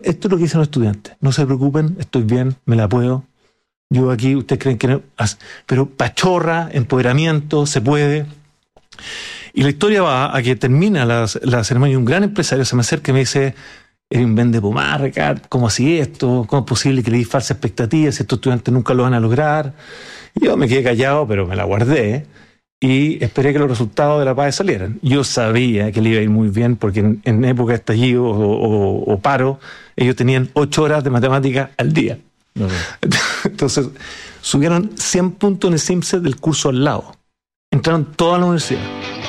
esto es lo que dicen los estudiantes. No se preocupen, estoy bien, me la puedo. Yo aquí, ustedes creen que no, pero pachorra, empoderamiento, se puede. Y la historia va a que termina la ceremonia y un gran empresario se me acerca y me dice: eres un vende pomar, Ricardo, ¿cómo así esto? ¿Cómo es posible que le di falsas expectativas? Estos estudiantes nunca lo van a lograr. Y yo me quedé callado, pero me la guardé y esperé que los resultados de la PAE salieran. Yo sabía que le iba a ir muy bien porque en época de estallido o paro, ellos tenían 8 horas de matemática al día. Entonces, subieron 100 puntos en el SIMSET del curso al lado. Entraron toda la universidad.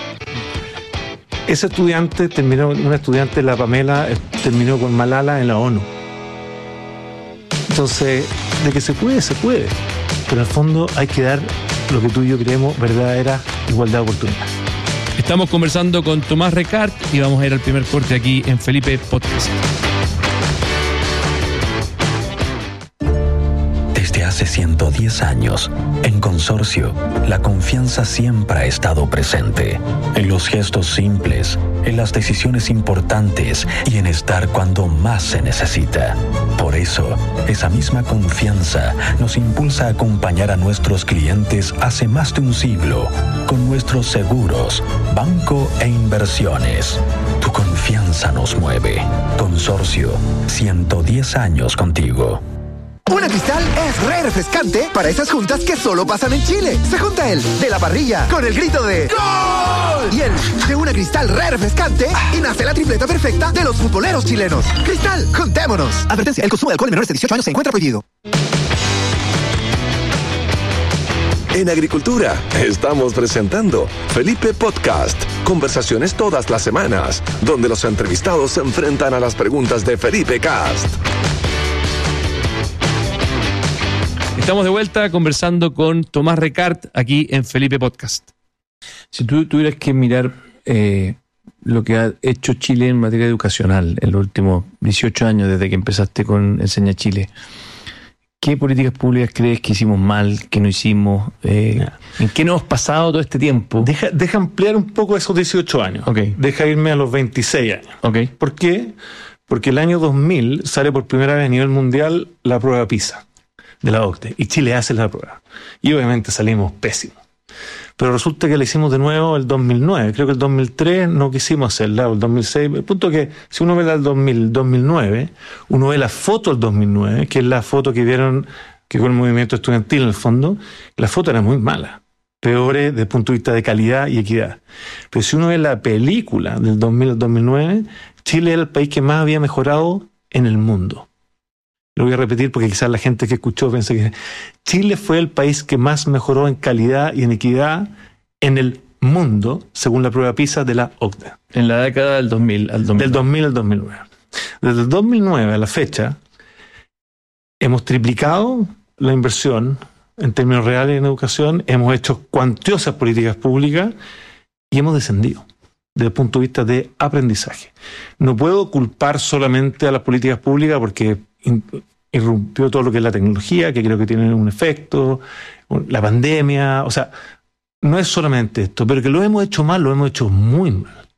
Ese estudiante terminó, una estudiante, la Pamela, terminó con Malala en la ONU. Entonces, de que se puede, se puede. Pero al fondo hay que dar lo que tú y yo creemos verdadera igualdad de oportunidades. Estamos conversando con Tomás Recart y vamos a ir al primer corte aquí en Felipe Podcast. Hace 110 años, en Consorcio, la confianza siempre ha estado presente. En los gestos simples, en las decisiones importantes y en estar cuando más se necesita. Por eso, esa misma confianza nos impulsa a acompañar a nuestros clientes hace más de un siglo con nuestros seguros, banco e inversiones. Tu confianza nos mueve. Consorcio, 110 años contigo. Una Cristal es re refrescante para esas juntas que solo pasan en Chile. Se junta el de la parrilla con el grito de ¡Gol! Y el de una Cristal re refrescante y nace la tripleta perfecta de los futboleros chilenos. Cristal, juntémonos. Advertencia, el consumo de alcohol en menores de 18 años se encuentra prohibido. En Agricultura estamos presentando Felipe Podcast. Conversaciones todas las semanas, donde los entrevistados se enfrentan a las preguntas de Felipe Cast. Estamos de vuelta conversando con Tomás Recart aquí en Felipe Podcast. Si tú tuvieras que mirar lo que ha hecho Chile en materia educacional en los últimos 18 años desde que empezaste con Enseña Chile, ¿qué políticas públicas crees que hicimos mal, que no hicimos? ¿En qué nos hemos pasado todo este tiempo? Deja ampliar un poco esos 18 años. Okay. Deja irme a los 26 años. Okay. ¿Por qué? Porque el año 2000 sale por primera vez a nivel mundial la prueba PISA de la OCDE, y Chile hace la prueba. Y obviamente salimos pésimos. Pero resulta que la hicimos de nuevo el 2009. Creo que el 2003 no quisimos hacerla, o el 2006. El punto es que si uno ve la del 2009, uno ve la foto del 2009, que es la foto que vieron que con el movimiento estudiantil en el fondo, la foto era muy mala. Peores desde el punto de vista de calidad y equidad. Pero si uno ve la película del 2000 al 2009, Chile era el país que más había mejorado en el mundo. Lo voy a repetir porque quizás la gente que escuchó piensa que Chile fue el país que más mejoró en calidad y en equidad en el mundo, según la prueba PISA de la OCDE. En la década del 2000 al 2009. Del 2000 al 2009. Desde el 2009 a la fecha, hemos triplicado la inversión en términos reales en educación, hemos hecho cuantiosas políticas públicas y hemos descendido desde el punto de vista de aprendizaje. No puedo culpar solamente a las políticas públicas porque irrumpió todo lo que es la tecnología, que creo que tiene un efecto, la pandemia, o sea, no es solamente esto, pero que lo hemos hecho mal, lo hemos hecho muy mal.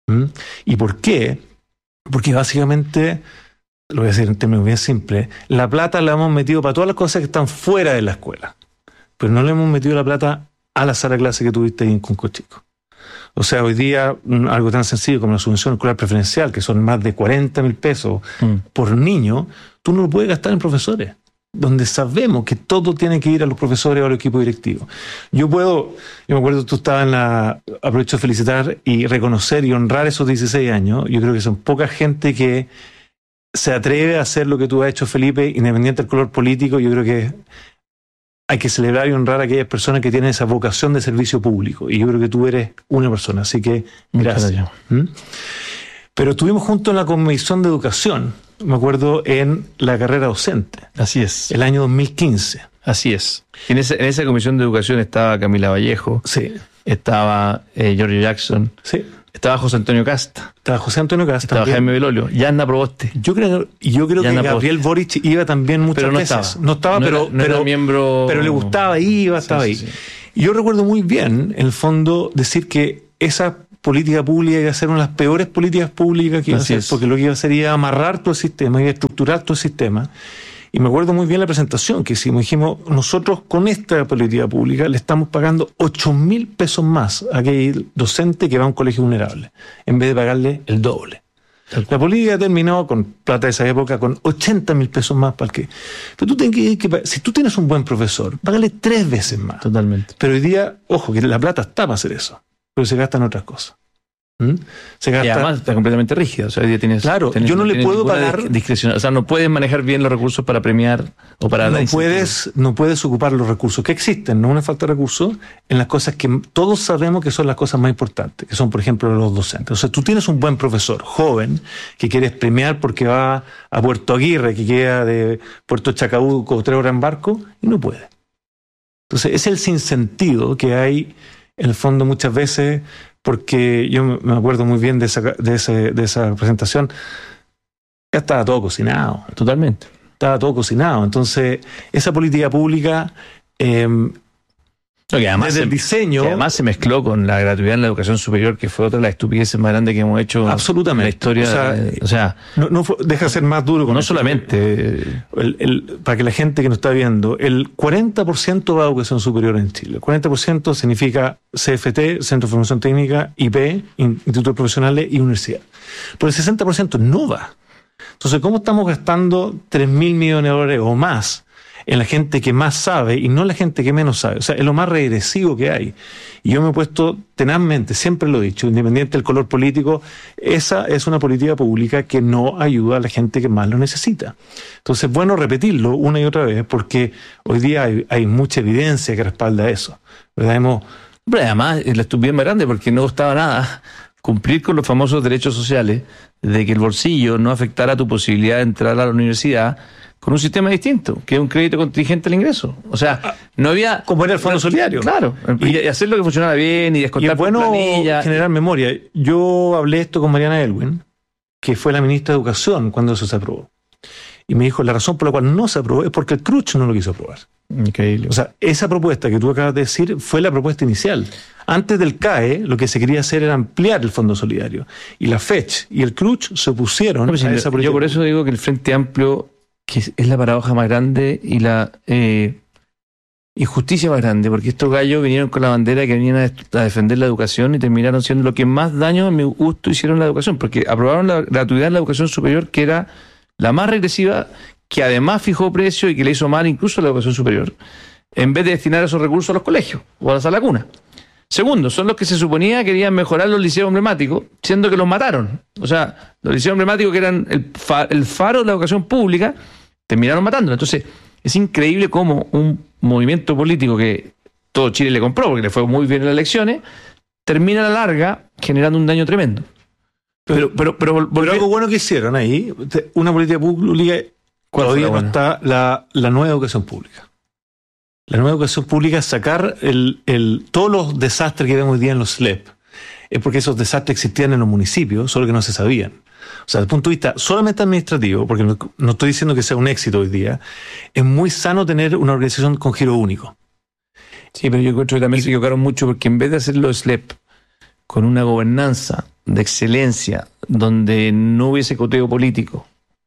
¿Y por qué? Porque básicamente, lo voy a decir en términos bien simples, la plata la hemos metido para todas las cosas que están fuera de la escuela, pero no le hemos metido la plata a la sala de clase que tuviste ahí en Conco Chico. O sea, hoy día algo tan sencillo como la subvención escolar preferencial, que son más de 40.000 pesos por niño, tú no lo puedes gastar en profesores, donde sabemos que todo tiene que ir a los profesores o al equipo directivo. Yo me acuerdo, tú estabas aprovecho de felicitar y reconocer y honrar esos 16 años. Yo creo que son poca gente que se atreve a hacer lo que tú has hecho, Felipe, independiente del color político. Yo creo que hay que celebrar y honrar a aquellas personas que tienen esa vocación de servicio público. Y yo creo que tú eres una persona, así que gracias. Pero estuvimos juntos en la Comisión de Educación, me acuerdo, en la carrera docente. Así es. El año 2015. Así es. En esa Comisión de Educación estaba Camila Vallejo. Sí. Estaba Giorgio Jackson. Sí. Estaba José Antonio Casta. Estaba Estaba Jaime Belolio. Yanna Proboste. Yo creo que Gabriel Boric iba también muchas veces. No estaba, pero era miembro. Pero le gustaba, estaba ahí. Sí. Y yo recuerdo muy bien, en el fondo, decir que esa política pública iba a ser una de las peores políticas públicas que iba a hacer, porque lo que iba a hacer era amarrar todo el sistema, iba a estructurar todo el sistema. Y me acuerdo muy bien la presentación que hicimos. Dijimos, nosotros con esta política pública le estamos pagando 8.000 pesos más a aquel docente que va a un colegio vulnerable, en vez de pagarle el doble. La política terminó con plata de esa época con 80.000 pesos más para el que. Pero tú tienes que si tú tienes un buen profesor, págale 3 veces más. Totalmente. Pero hoy día, ojo, que la plata está para hacer eso, pero se gasta en otras cosas. Se gasta. Y además está completamente rígida. O sea, hoy día tienes, claro, yo no le puedo pagar discreción. O sea, no puedes manejar bien los recursos para premiar o para dar no puedes ocupar los recursos que existen, no una falta de recursos, en las cosas que todos sabemos que son las cosas más importantes, que son, por ejemplo, los docentes. O sea, tú tienes un buen profesor joven que quieres premiar porque va a Puerto Aguirre, que queda de Puerto Chacabuco 3 horas en barco, y no puede. Entonces, es el sinsentido que hay, en el fondo, muchas veces. Porque yo me acuerdo muy bien de esa presentación. Ya estaba todo cocinado. Totalmente. Estaba todo cocinado. Entonces, esa política pública, que además desde el diseño. Que además se mezcló con la gratuidad en la educación superior, que fue otra de las estupideces más grandes que hemos hecho absolutamente. En la historia. O sea deja de ser más duro. No solamente. Para que la gente que nos está viendo, el 40% va a educación superior en Chile. El 40% significa CFT, Centro de Formación Técnica, IP, Institutos Profesionales y Universidad. Pero el 60% no va. Entonces, ¿cómo estamos gastando 3.000 millones de dólares o más en la gente que más sabe y no la gente que menos sabe? O sea, es lo más regresivo que hay. Y yo me he puesto tenazmente, siempre lo he dicho, independiente del color político, esa es una política pública que no ayuda a la gente que más lo necesita. Entonces, es bueno repetirlo una y otra vez, porque hoy día hay mucha evidencia que respalda eso. ¿Verdad? Pero además, la estupidez más grande, porque no costaba nada cumplir con los famosos derechos sociales de que el bolsillo no afectara tu posibilidad de entrar a la universidad con un sistema distinto, que es un crédito contingente al ingreso. O sea, no había... Como era el Fondo Solidario. Claro. Y hacerlo que funcionara bien y descontar por planilla. Generar memoria. Yo hablé esto con Mariana Elwin, que fue la ministra de Educación cuando eso se aprobó. Y me dijo, la razón por la cual no se aprobó es porque el CRUCH no lo quiso aprobar. Increíble. O sea, esa propuesta que tú acabas de decir fue la propuesta inicial. Antes del CAE, lo que se quería hacer era ampliar el Fondo Solidario. Y la FECH y el CRUCH se opusieron a esa política. Yo por eso digo que el Frente Amplio, que es la paradoja más grande y la injusticia más grande, porque estos gallos vinieron con la bandera que venían a defender la educación y terminaron siendo lo que más daño a mi gusto hicieron la educación, porque aprobaron la gratuidad en la educación superior, que era la más regresiva, que además fijó precio y que le hizo mal incluso a la educación superior, en vez de destinar esos recursos a los colegios o a las salas cunas. Segundo, son los que se suponía querían mejorar los liceos emblemáticos, siendo que los mataron. O sea, los liceos emblemáticos, que eran el faro de la educación pública, terminaron matándolos. Entonces, es increíble cómo un movimiento político que todo Chile le compró, porque le fue muy bien en las elecciones, termina a la larga generando un daño tremendo. Pero algo bueno que hicieron ahí, una política pública, todavía no está la nueva educación pública. La nueva educación pública es sacar todos los desastres que vemos hoy día en los SLEP. Es porque esos desastres existían en los municipios, solo que no se sabían. O sea, desde el punto de vista solamente administrativo, porque no estoy diciendo que sea un éxito hoy día, es muy sano tener una organización con giro único. Sí, pero yo creo que también se equivocaron mucho, porque en vez de hacer los SLEP con una gobernanza de excelencia, donde no hubiese coteo político,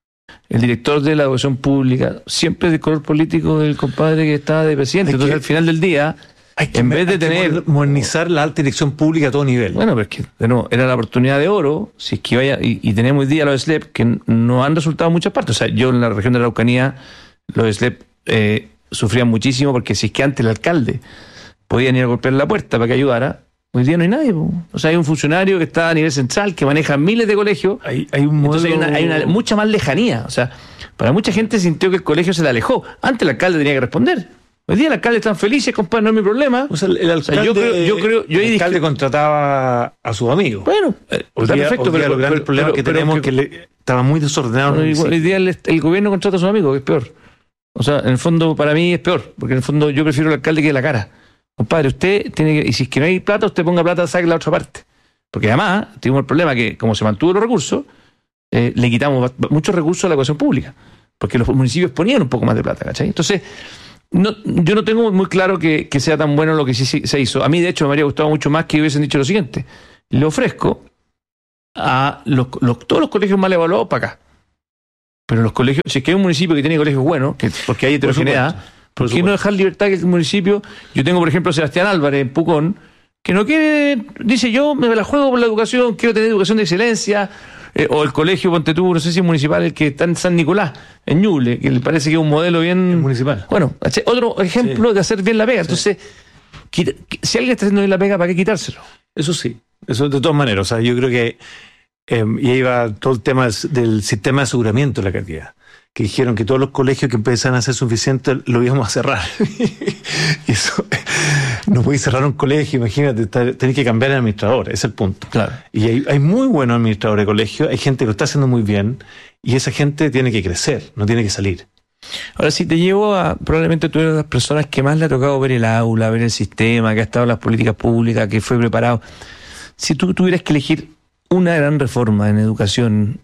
el director de la educación pública siempre es de color político del compadre que está de presidente. Entonces, al final del día, en vez de tener... modernizar la alta dirección pública a todo nivel. Bueno, pero es que, de nuevo, era la oportunidad de oro, si es que vaya, y tenemos hoy día los SLEP que no han resultado en muchas partes. O sea, yo en la región de la Araucanía, los SLEP sufrían muchísimo, porque si es que antes el alcalde podían ir a golpear la puerta para que ayudara, hoy día no hay nadie. O sea, hay un funcionario que está a nivel central, que maneja miles de colegios. Hay un modelo... Entonces hay una mucha más lejanía. O sea, para mucha gente sintió que el colegio se le alejó. Antes el alcalde tenía que responder. Hoy día el alcalde están felices, compadre, no es mi problema. O sea, el alcalde, el alcalde contrataba a sus amigos. Bueno, está perfecto, pero el problema que tenemos es que estaba muy desordenado. Hoy día el gobierno contrata a sus amigos, que es peor. O sea, en el fondo, para mí es peor, porque en el fondo yo prefiero el alcalde que la cara. Compadre, usted tiene que, y si es que no hay plata, usted ponga plata, saque la otra parte. Porque además, tuvimos el problema que, como se mantuvo los recursos, le quitamos muchos recursos a la educación pública, porque los municipios ponían un poco más de plata, ¿cachai? Entonces, yo no tengo muy claro que sea tan bueno lo que sí se hizo. A mí, de hecho, me habría gustado mucho más que hubiesen dicho lo siguiente: le ofrezco a todos los colegios mal evaluados para acá. Pero los colegios, si es que hay un municipio que tiene colegios buenos, porque hay heterogeneidad, ¿por qué no dejar libertad que el municipio? Yo tengo, por ejemplo, a Sebastián Álvarez en Pucón, que no quiere, dice, yo me la juego por la educación, quiero tener educación de excelencia, o el colegio, ponte tú, no sé si es municipal, el que está en San Nicolás, en Ñuble, que le parece que es un modelo bien... municipal. Bueno, otro ejemplo de hacer bien la pega. Entonces, si alguien está haciendo bien la pega, ¿para qué quitárselo? Eso sí, eso de todas maneras. O sea, yo creo que y ahí va todo el tema del sistema de aseguramiento de la cantidad, que dijeron que todos los colegios que empezaran a ser suficientes lo íbamos a cerrar. Y eso, no podéis cerrar un colegio, imagínate, tenés que cambiar el administrador, ese es el punto. Claro. Y hay muy buenos administradores de colegio, hay gente que lo está haciendo muy bien, y esa gente tiene que crecer, no tiene que salir. Ahora, si te llevo probablemente tú eres de las personas que más le ha tocado ver el aula, ver el sistema, que ha estado en las políticas públicas, que fue preparado. Si tú tuvieras que elegir una gran reforma en educación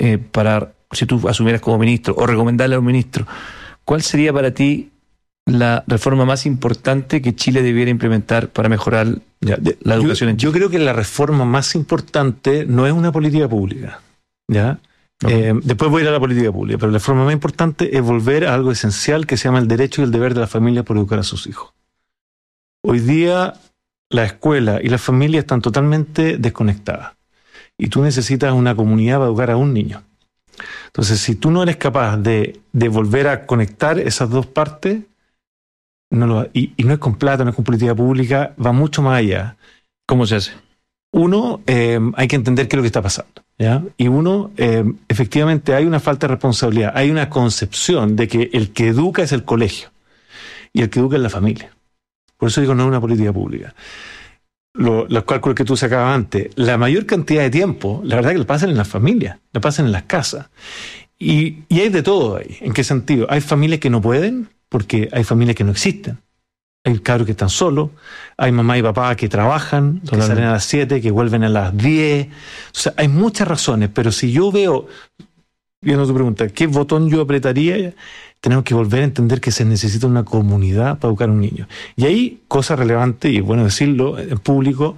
si tú asumieras como ministro o recomendarle a un ministro, ¿cuál sería para ti la reforma más importante que Chile debiera implementar para mejorar la educación en Chile? Yo creo que la reforma más importante no es una política pública, ¿ya? Okay. Después voy a ir a la política pública, pero la reforma más importante es volver a algo esencial que se llama el derecho y el deber de la familia por educar a sus hijos. Hoy día la escuela y la familia están totalmente desconectadas y tú necesitas una comunidad para educar a un niño. Entonces, si tú no eres capaz de volver a conectar esas dos partes, y no es con plata, no es con política pública, va mucho más allá. ¿Cómo se hace? Uno, hay que entender qué es lo que está pasando, ¿ya? Y efectivamente hay una falta de responsabilidad, hay una concepción de que el que educa es el colegio y el que educa es la familia. Por eso digo, no es una política pública. Los cálculos que tú sacabas antes, la mayor cantidad de tiempo, la verdad que lo pasan en las familias, lo pasan en las casas. Y hay de todo ahí. ¿En qué sentido? Hay familias que no pueden, porque hay familias que no existen. Hay cabros que están solos, hay mamá y papá que trabajan, que salen a las 7, que vuelven a las 10. O sea, hay muchas razones, pero si yo veo, viendo tu pregunta, ¿qué botón yo apretaría? Tenemos que volver a entender que se necesita una comunidad para educar a un niño. Y ahí, cosa relevante, y es bueno decirlo en público,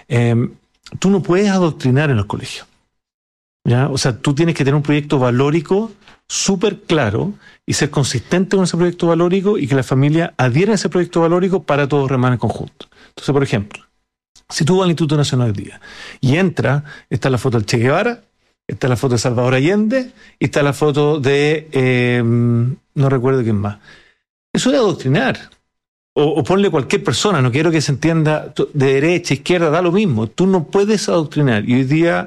tú no puedes adoctrinar en los colegios, ¿ya? O sea, tú tienes que tener un proyecto valórico súper claro y ser consistente con ese proyecto valórico y que la familia adhiera a ese proyecto valórico para todos remar en conjunto. Entonces, por ejemplo, si tú vas al Instituto Nacional hoy día y entras, está la foto del Che Guevara, está la foto de Salvador Allende y está la foto de... no recuerdo quién más. Eso es adoctrinar. O ponle cualquier persona, no quiero que se entienda de derecha, izquierda, da lo mismo. Tú no puedes adoctrinar. Y hoy día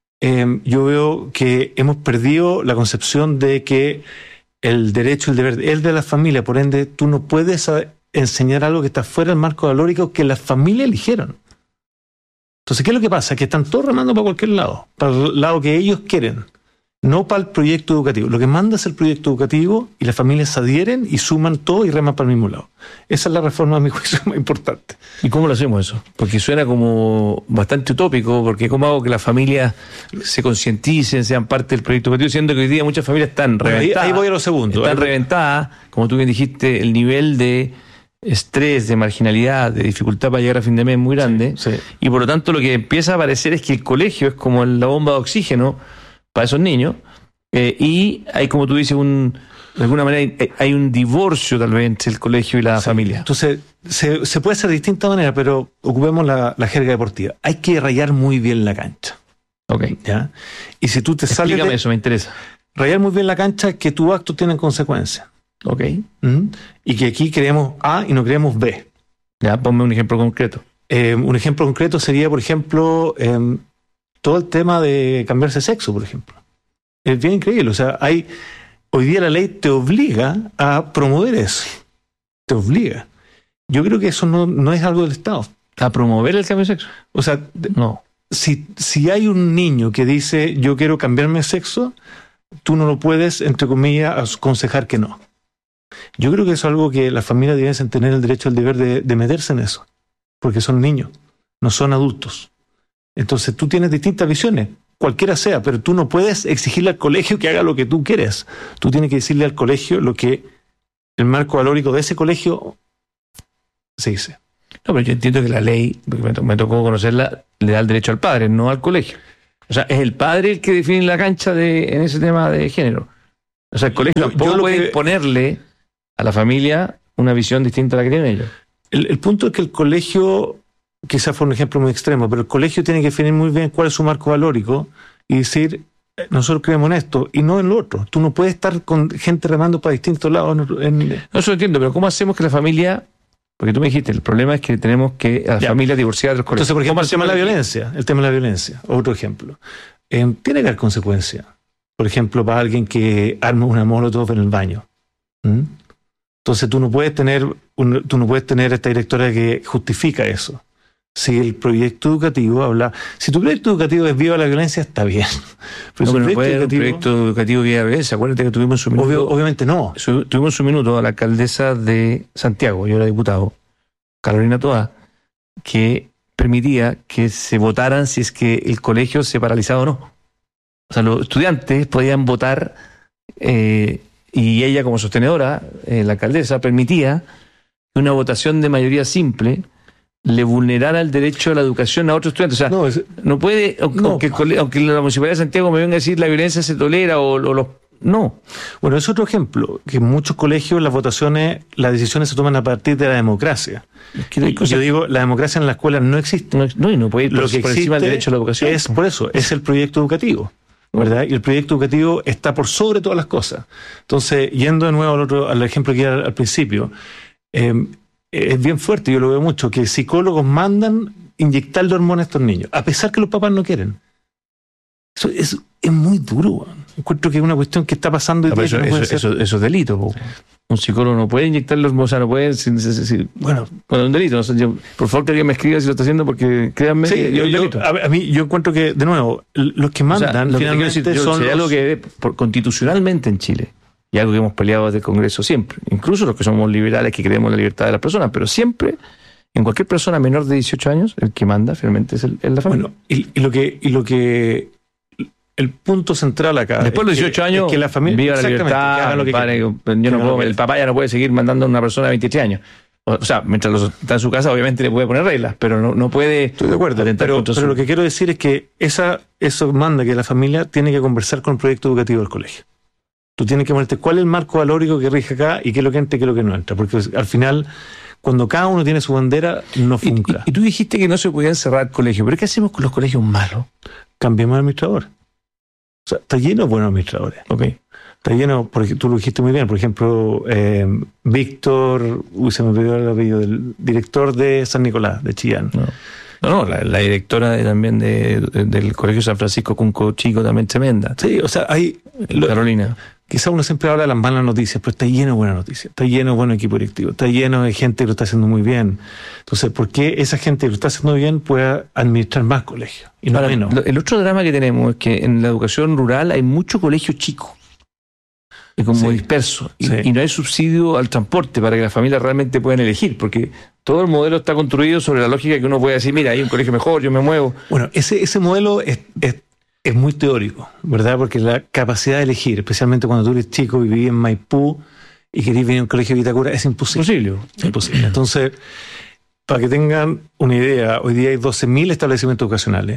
yo veo que hemos perdido la concepción de que el derecho y el deber es de la familia, por ende tú no puedes enseñar algo que está fuera del marco valórico que las familias eligieron. Entonces, ¿qué es lo que pasa? Que están todos remando para cualquier lado, para el lado que ellos quieren, no para el proyecto educativo. Lo que manda es el proyecto educativo y las familias se adhieren y suman todo y reman para el mismo lado. Esa es la reforma, a mi juicio, más importante. ¿Y cómo lo hacemos eso? Porque suena como bastante utópico, porque ¿cómo hago que las familias se concienticen, sean parte del proyecto educativo, siendo que hoy día muchas familias están reventadas? Ahí voy a lo segundo. Están reventadas, como tú bien dijiste, el nivel de estrés, de marginalidad, de dificultad para llegar a fin de mes es muy grande, sí. Y por lo tanto lo que empieza a aparecer es que el colegio es como la bomba de oxígeno para esos niños, y hay, como tú dices, de alguna manera hay un divorcio tal vez entre el colegio y la familia. Entonces se puede hacer de distintas maneras, pero ocupemos la jerga deportiva. Hay que rayar muy bien la cancha. Okay. ¿Ya? Y si tú te sales Explícame eso, me interesa. Rayar muy bien la cancha es que tus actos tienen consecuencias. Okay. Y que aquí creemos A y no creemos B. Ya, ponme un ejemplo concreto. Un ejemplo concreto sería, por ejemplo, todo el tema de cambiarse sexo, por ejemplo. Es bien increíble. O sea, hoy día la ley te obliga a promover eso. Te obliga. Yo creo que eso no es algo del Estado. ¿A promover el cambio de sexo? O sea, no. Si hay un niño que dice yo quiero cambiarme de sexo, tú no lo puedes, entre comillas, aconsejar que no. Yo creo que eso es algo que las familias deben tener el derecho, el deber de meterse en eso, porque son niños, no son adultos. Entonces tú tienes distintas visiones, cualquiera sea, pero tú no puedes exigirle al colegio que haga lo que tú quieres. Tú tienes que decirle al colegio lo que el marco valórico de ese colegio se dice. No, pero yo entiendo que la ley, porque me tocó conocerla, le da el derecho al padre, no al colegio. O sea, es el padre el que define la cancha en ese tema de género. O sea, el colegio tampoco puede imponerle a la familia una visión distinta a la que tienen ellos. El punto es que el colegio, quizás fue un ejemplo muy extremo, pero el colegio tiene que definir muy bien cuál es su marco valórico y decir, nosotros creemos en esto y no en lo otro. Tú no puedes estar con gente remando para distintos lados. No, eso lo entiendo, pero ¿cómo hacemos que la familia... Porque tú me dijiste, el problema es que tenemos que a la familia divorciar de los colegios. Entonces, por ejemplo, el tema de la violencia, otro ejemplo. Tiene que haber consecuencias. Por ejemplo, para alguien que arma una molotov en el baño. Entonces tú no puedes tener esta directora que justifica eso. Si el proyecto educativo habla... Si tu proyecto educativo es viva la violencia, está bien. Pero no puede un proyecto educativo viva la violencia. Acuérdate que tuvimos su minuto... Obviamente no. Tuvimos un minuto a la alcaldesa de Santiago, yo era diputado, Carolina Toá, que permitía que se votaran si es que el colegio se paralizaba o no. O sea, los estudiantes podían votar y ella como sostenedora, la alcaldesa, permitía que una votación de mayoría simple le vulnerara el derecho a la educación a otros estudiantes. O sea, no puede, aunque la Municipalidad de Santiago me venga a decir la violencia se tolera o los... No. Bueno, es otro ejemplo, que en muchos colegios las decisiones se toman a partir de la democracia. Yo digo, la democracia en la escuela no existe. Y no puede ir por encima del derecho a la educación. Por eso, es el proyecto educativo, ¿verdad? Y el proyecto educativo está por sobre todas las cosas. Entonces, yendo de nuevo al ejemplo que era al principio, es bien fuerte, yo lo veo mucho, que psicólogos mandan inyectarle hormonas a estos niños, a pesar que los papás no quieren. Eso es muy duro. Encuentro que es una cuestión que está pasando. Eso es delito. Un psicólogo no puede inyectarle hormonas, no puede... Bueno, es un delito. Por favor, que alguien me escriba si lo está haciendo, porque créanme, yo encuentro que, de nuevo, los que mandan finalmente son sería algo que constitucionalmente en Chile, y algo que hemos peleado desde el Congreso siempre, incluso los que somos liberales, que creemos en la libertad de las personas, pero siempre, en cualquier persona menor de 18 años, el que manda finalmente es la familia. Bueno, el punto central acá... Después de los 18 años, es que la familia, viva la libertad, el papá ya no puede seguir mandando a una persona de 23 años. O sea, mientras está en su casa, obviamente le puede poner reglas, pero no puede... Estoy de acuerdo, pero lo que quiero decir es que eso manda que la familia tiene que conversar con el proyecto educativo del colegio. Tú tienes que ponerte cuál es el marco valórico que rige acá y qué es lo que entra y qué es lo que no entra. Porque al final, cuando cada uno tiene su bandera, no funca. Y tú dijiste que no se podían cerrar colegios, pero ¿qué hacemos con los colegios malos? Cambiemos de administrador. O sea, está lleno de buenos administradores. Okay. Está lleno, porque tú lo dijiste muy bien, por ejemplo, Víctor, se me olvidó el apellido, del director de San Nicolás, de Chillán. No, la directora también del Colegio San Francisco Cunco Chico también tremenda. Sí, o sea, Carolina. Quizá uno siempre habla de las malas noticias, pero está lleno de buenas noticias, está lleno de buen equipo directivo, está lleno de gente que lo está haciendo muy bien. Entonces, ¿por qué esa gente que lo está haciendo bien pueda administrar más colegios y no menos? El otro drama que tenemos es que en la educación rural hay mucho colegio chico, como disperso, y no hay subsidio al transporte para que las familias realmente puedan elegir, porque todo el modelo está construido sobre la lógica que uno puede decir, mira, hay un colegio mejor, yo me muevo. Bueno, ese modelo es muy teórico, ¿verdad? Porque la capacidad de elegir, especialmente cuando tú eres chico y vivís en Maipú y querés venir a un colegio de Vitacura, es imposible. Imposible. Entonces, para que tengan una idea, hoy día hay 12.000 establecimientos educacionales,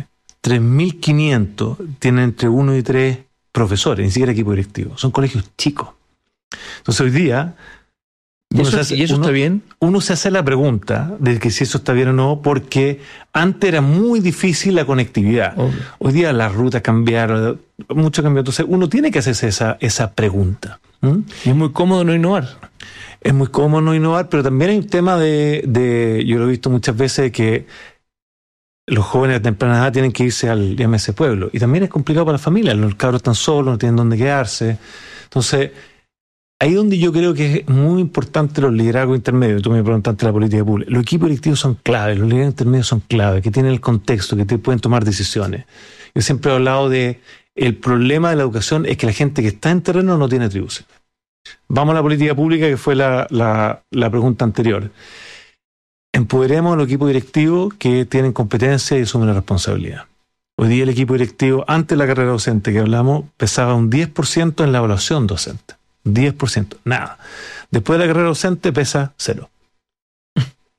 3.500 tienen entre 1 y 3 profesores, ni siquiera equipo directivo. Son colegios chicos. Entonces hoy día... ¿Y eso está bien? Uno se hace la pregunta de que si eso está bien o no, porque antes era muy difícil la conectividad. Obvio. Hoy día las rutas cambiaron, mucho cambió. Entonces uno tiene que hacerse esa pregunta. Y es muy cómodo no innovar. Es muy cómodo no innovar, pero también hay un tema de yo lo he visto muchas veces, que los jóvenes de temprana edad tienen que irse al ese pueblo. Y también es complicado para la familia. Los cabros están solos, no tienen dónde quedarse. Entonces... ahí donde yo creo que es muy importante los liderazgos intermedios. Tú me preguntaste la política pública. Los equipos directivos son claves, los liderazgos intermedios son claves, que tienen el contexto, que te pueden tomar decisiones. Yo siempre he hablado de el problema de la educación es que la gente que está en terreno no tiene atribuciones. Vamos a la política pública, que fue la pregunta anterior. Empoderemos a los equipos directivos que tienen competencia y asumen la responsabilidad. Hoy día el equipo directivo, antes de la carrera docente que hablamos, pesaba un 10% en la evaluación docente. 10%, nada. Después de la carrera docente pesa 0.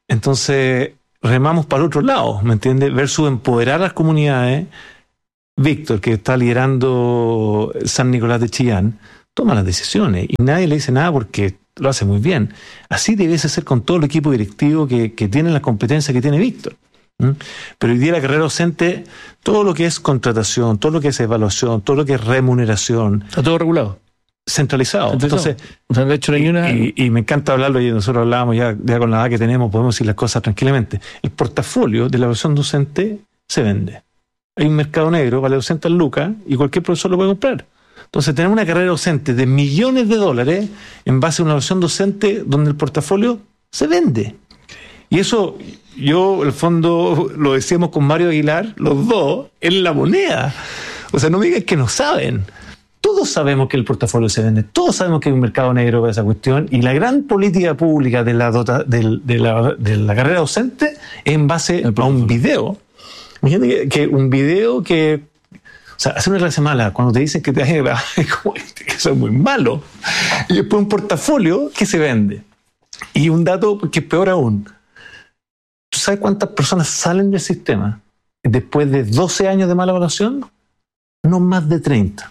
Entonces, remamos para el otro lado, ¿me entiendes? Versus empoderar a las comunidades. Víctor, que está liderando San Nicolás de Chillán, toma las decisiones y nadie le dice nada porque lo hace muy bien. Así debiese ser con todo el equipo directivo que tiene las competencias que tiene Víctor. Pero hoy día la carrera docente, todo lo que es contratación, todo lo que es evaluación, todo lo que es remuneración, está todo regulado, centralizado. Entonces, o sea, de hecho, no hay una... y me encanta hablarlo, y nosotros hablábamos ya con la edad que tenemos, podemos decir las cosas tranquilamente. El portafolio de la evaluación docente se vende. Hay un mercado negro, vale 200 lucas, y cualquier profesor lo puede comprar. Entonces tenemos una carrera docente de millones de dólares en base a una evaluación docente donde el portafolio se vende. Y eso, yo, en el fondo, lo decíamos con Mario Aguilar, los dos, en la moneda. O sea, no me digan que no saben. Todos sabemos que el portafolio se vende, todos sabemos que hay un mercado negro para esa cuestión, y la gran política pública de la carrera docente es en base a un video. Imagínate que un video que... O sea, hace una clase mala, cuando te dicen que te hacen como que eso es muy malo. Y después un portafolio que se vende. Y un dato que es peor aún. ¿Tú sabes cuántas personas salen del sistema después de 12 años de mala evaluación? No más de 30.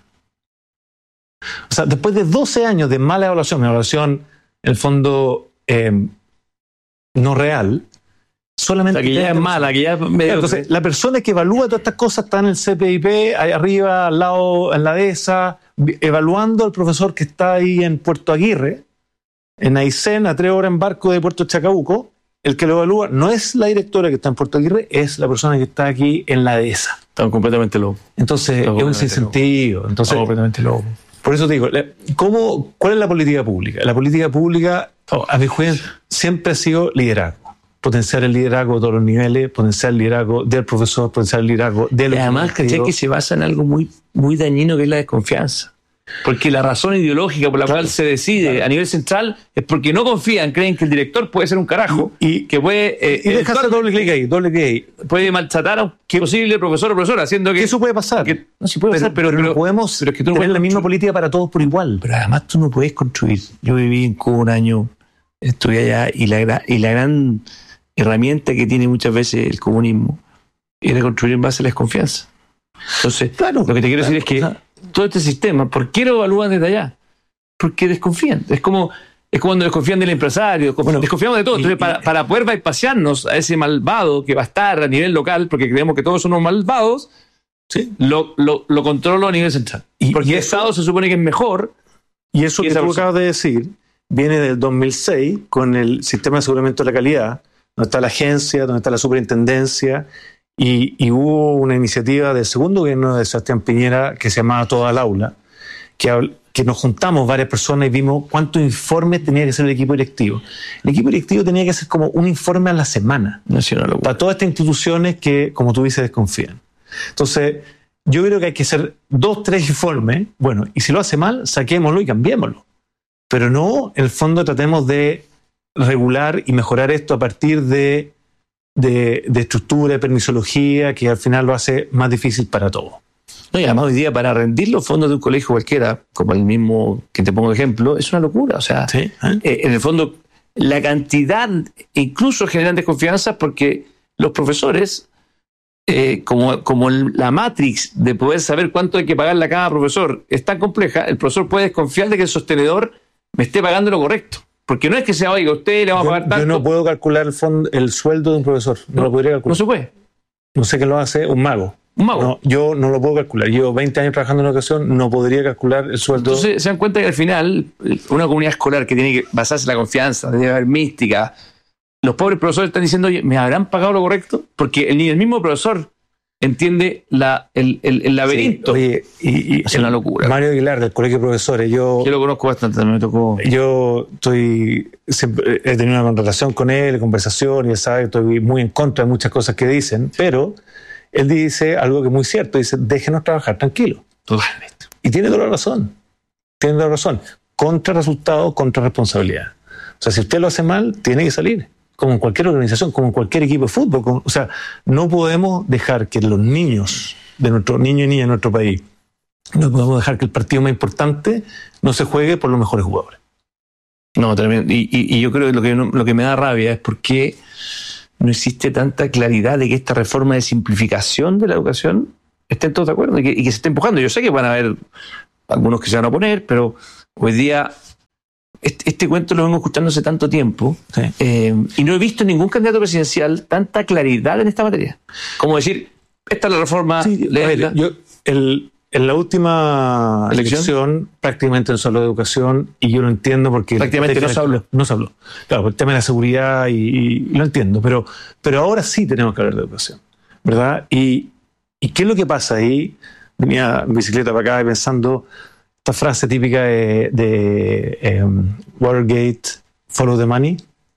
O sea, después de 12 años de mala evaluación, una evaluación, en el fondo, no real, solamente... O sea, que ya es mala, que ya... Entonces, la persona que evalúa todas estas cosas está en el CPIP, ahí arriba, al lado, en la DESA, evaluando al profesor que está ahí en Puerto Aguirre, en Aysén, a 3 horas en barco de Puerto Chacabuco. El que lo evalúa no es la directora que está en Puerto Aguirre, es la persona que está aquí en la DESA. Estamos completamente locos. Entonces, es un sinsentido. Entonces, estamos completamente locos. Por eso te digo, ¿cuál es la política pública? La política pública, a mi juez, siempre ha sido liderazgo. Potenciar el liderazgo de todos los niveles, potenciar el liderazgo del profesor, potenciar el liderazgo de los... Y además, ¿cachai? Que se basa en algo muy, muy dañino, que es la desconfianza. Porque la razón ideológica por la cual se decide a nivel central es porque no confían, creen que el director puede ser un carajo y que puede... y dejarse doble clic ahí. Puede maltratar a un posible profesor o profesora, haciendo que... Eso puede pasar. No, sí puede pasar, pero no podemos pero es que tú no tener puedes la misma política para todos por igual. Pero además tú no puedes construir. Yo viví en Cuba un año, estuve allá, y la gran herramienta que tiene muchas veces el comunismo era construir en base a la desconfianza. Entonces, lo que te quiero decir es que todo este sistema, ¿por qué lo evalúan desde allá? Porque desconfían. Es como cuando desconfían del empresario, desconfiamos de todo. Entonces, para poder bypasearnos a ese malvado que va a estar a nivel local, porque creemos que todos somos malvados, ¿sí? lo controlo a nivel central. Porque el Estado se supone que es mejor. Y eso que tú acabas de decir viene del 2006 con el sistema de aseguramiento de la calidad, donde está la agencia, donde está la superintendencia, y hubo una iniciativa del segundo gobierno de Sebastián Piñera que se llamaba Todo al Aula, que nos juntamos varias personas y vimos cuántos informes tenía que hacer el equipo directivo. El equipo directivo tenía que hacer como un informe a la semana para todas estas instituciones que, como tú dices, desconfían. Entonces, yo creo que hay que hacer 2, 3 informes, bueno, y si lo hace mal, saquémoslo y cambiémoslo. Pero no, en el fondo, tratemos de regular y mejorar esto a partir de estructura, de permisología, que al final lo hace más difícil para todos. No, y además hoy día para rendir los fondos de un colegio cualquiera, como el mismo que te pongo de ejemplo, es una locura. O sea, ¿sí? En el fondo, la cantidad incluso generan desconfianza porque los profesores, como la matrix de poder saber cuánto hay que pagarle a cada profesor es tan compleja, el profesor puede desconfiar de que el sostenedor me esté pagando lo correcto. Porque no es que sea, oiga, usted le vamos a pagar tanto. Yo no puedo calcular el sueldo de un profesor. No lo podría calcular. No se puede. No sé qué lo hace un mago. Un mago. No, yo no lo puedo calcular. Llevo 20 años trabajando en educación, no podría calcular el sueldo. Entonces se dan cuenta que al final, una comunidad escolar que tiene que basarse en la confianza, debe haber mística, los pobres profesores están diciendo, oye, ¿me habrán pagado lo correcto? Porque el mismo profesor entiende el laberinto. Sí, oye, y es una locura. Mario Aguilar, del Colegio de Profesores, yo lo conozco bastante, me tocó. Yo siempre he tenido una relación con él, conversación, y él sabe que estoy muy en contra de muchas cosas que dicen, pero él dice algo que es muy cierto, dice, déjenos trabajar tranquilos. Totalmente. Y tiene toda la razón. Contra resultado, contra responsabilidad. O sea, si usted lo hace mal, tiene que salir. Como en cualquier organización, como en cualquier equipo de fútbol. O sea, no podemos dejar que los niños y niñas de nuestro país, no podemos dejar que el partido más importante no se juegue por los mejores jugadores. No, tremendo. Y yo creo que lo que me da rabia es por qué no existe tanta claridad de que esta reforma de simplificación de la educación estén todos de acuerdo y que se esté empujando. Yo sé que van a haber algunos que se van a oponer, pero hoy día este cuento lo vengo escuchando hace tanto tiempo, Sí. Y no he visto en ningún candidato presidencial tanta claridad en esta materia. Como decir, esta es la reforma. Sí, a ver, en la última elección prácticamente no se habló de educación y yo lo entiendo porque... Prácticamente no se habló. No se habló. Claro, por el tema de la seguridad y lo entiendo, pero ahora sí tenemos que hablar de educación, ¿verdad? ¿Y qué es lo que pasa ahí? Venía en bicicleta para acá pensando esta frase típica de Watergate, follow the money.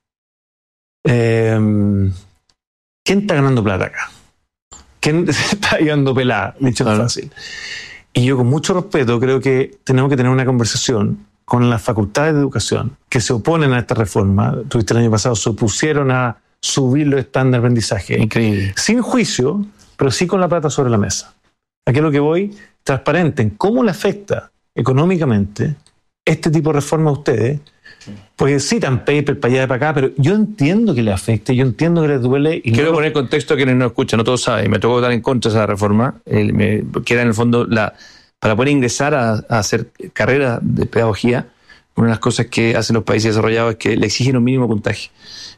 ¿Quién está ganando plata acá? ¿Quién se está llevando pelada? Dicho fácil. Y yo con mucho respeto creo que tenemos que tener una conversación con las facultades de educación que se oponen a esta reforma. Tuviste el año pasado, se opusieron a subir los estándares de aprendizaje. Increíble. Sin juicio, pero sí con la plata sobre la mesa. Aquí es lo que voy, transparente en cómo le afecta económicamente este tipo de reforma a ustedes. Pues citan paper para allá y para acá, pero yo entiendo que le afecte, yo entiendo que les duele. Y quiero poner contexto a quienes no escuchan, no todos saben. Me tocó votar en contra de esa reforma, que era en el fondo para poder ingresar a hacer carrera de pedagogía. Una de las cosas que hacen los países desarrollados es que le exigen un mínimo puntaje.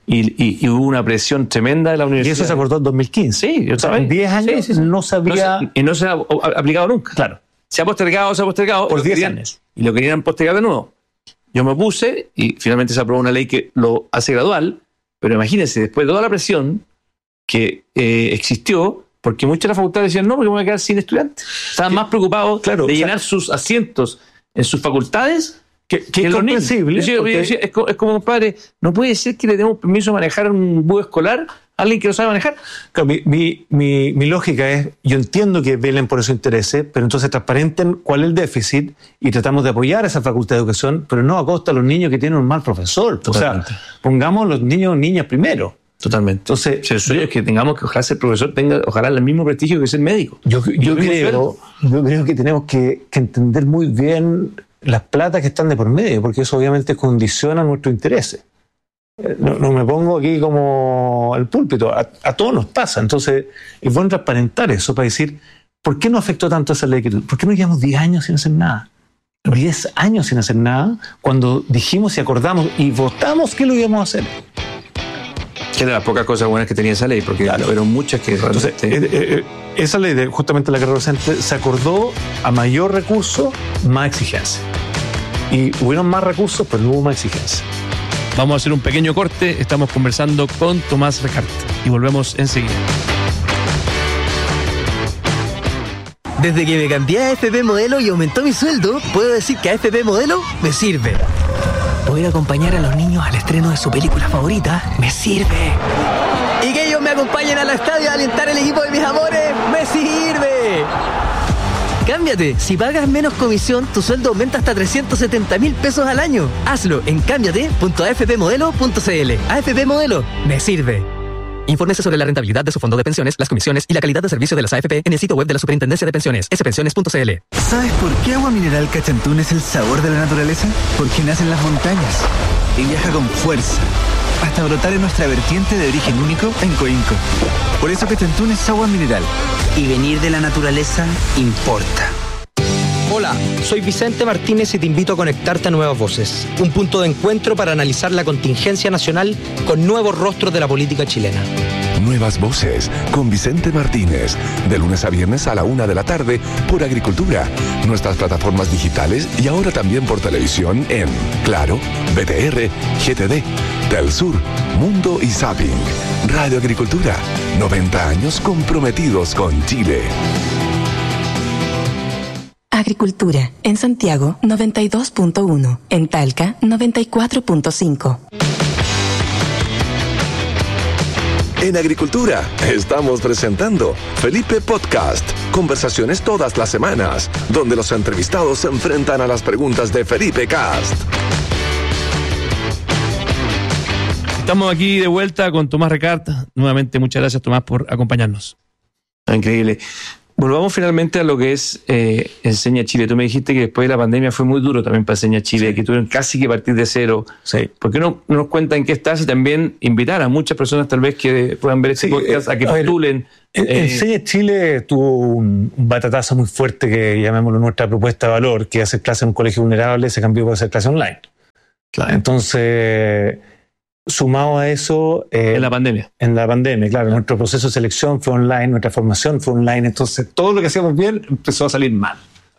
Y hubo una presión tremenda de la universidad. Y eso se acordó en 2015. Sí, yo sabía. En 10 años no se había... Y no se ha aplicado nunca. Claro. Se ha postergado. Por 10 años. Y lo querían postergar de nuevo. Yo me opuse y finalmente se aprobó una ley que lo hace gradual, pero imagínense, después de toda la presión que existió, porque muchas de las facultades decían, no, porque me voy a quedar sin estudiantes. Estaban más preocupados de llenar sus asientos en sus facultades que es comprensible. Es como, compadre, no puede ser que le demos permiso a manejar un bus escolar a alguien que no sabe manejar. Claro, mi lógica es, yo entiendo que velen por esos intereses, pero entonces transparenten cuál es el déficit y tratamos de apoyar a esa facultad de educación, pero no a costa de los niños que tienen un mal profesor. Totalmente. O sea, pongamos los niños y niñas primero. Totalmente. Entonces, el sueño es que tengamos que ojalá ser profesor tenga ojalá el mismo prestigio que ser médico. Yo creo que tenemos que entender muy bien las platas que están de por medio, porque eso obviamente condiciona nuestros intereses. No me pongo aquí como el púlpito, a todos nos pasa. Entonces es bueno transparentar eso para decir, ¿por qué no afectó tanto esa ley? ¿Por qué no llevamos 10 años sin hacer nada? 10 años sin hacer nada, cuando dijimos y acordamos y votamos que lo íbamos a hacer. Que de las pocas cosas buenas que tenía esa ley, porque fueron muchas que... Entonces, esa ley de justamente la carrera docente se acordó a mayor recurso, más exigencia. Y hubieron más recursos, pero no hubo más exigencia. Vamos a hacer un pequeño corte. Estamos conversando con Tomás Recart y volvemos enseguida. Desde que me cambié a AFP Modelo y aumentó mi sueldo, puedo decir que AFP Modelo me sirve. Poder acompañar a los niños al estreno de su película favorita me sirve. Y que ellos me acompañen al estadio a alentar el equipo de mis amores me sirve. Cámbiate. Si pagas menos comisión, tu sueldo aumenta hasta 370.000 pesos al año. Hazlo en cámbiate.afpmodelo.cl. AFP Modelo me sirve. Infórmese sobre la rentabilidad de su fondo de pensiones, las comisiones y la calidad de servicio de las AFP en el sitio web de la Superintendencia de Pensiones, spensiones.cl. ¿Sabes por qué Agua Mineral Cachantún es el sabor de la naturaleza? Porque nace en las montañas y viaja con fuerza hasta brotar en nuestra vertiente de origen único en Coinco. Por eso Cachantún es agua mineral. Y venir de la naturaleza importa. Hola, soy Vicente Martínez y te invito a conectarte a Nuevas Voces, un punto de encuentro para analizar la contingencia nacional con nuevos rostros de la política chilena. Nuevas Voces con Vicente Martínez, de lunes a viernes a la 1:00 p.m. por Agricultura, nuestras plataformas digitales y ahora también por televisión en Claro, BTR, GTD, Telsur, Mundo y Zapping. Radio Agricultura, 90 años comprometidos con Chile. Agricultura, en Santiago 92.1, en Talca 94.5. En Agricultura estamos presentando Felipe Podcast, conversaciones todas las semanas, donde los entrevistados se enfrentan a las preguntas de Felipe Cast. Estamos aquí de vuelta con Tomás Recart. Nuevamente, muchas gracias, Tomás, por acompañarnos. Increíble. Volvamos finalmente a lo que es Enseña Chile. Tú me dijiste que después de la pandemia fue muy duro también para Enseña Chile, que tuvieron casi que partir de cero. Sí. ¿Por qué no nos cuentan en qué estás y también invitar a muchas personas tal vez que puedan ver este podcast a que postulen? Enseña Chile tuvo un batatazo muy fuerte que llamémoslo nuestra propuesta de valor, que hacer clase en un colegio vulnerable se cambió por hacer clase online. Claro. Entonces, sumado a eso... en la pandemia, claro. Nuestro proceso de selección fue online, nuestra formación fue online, entonces todo lo que hacíamos bien empezó a salir mal.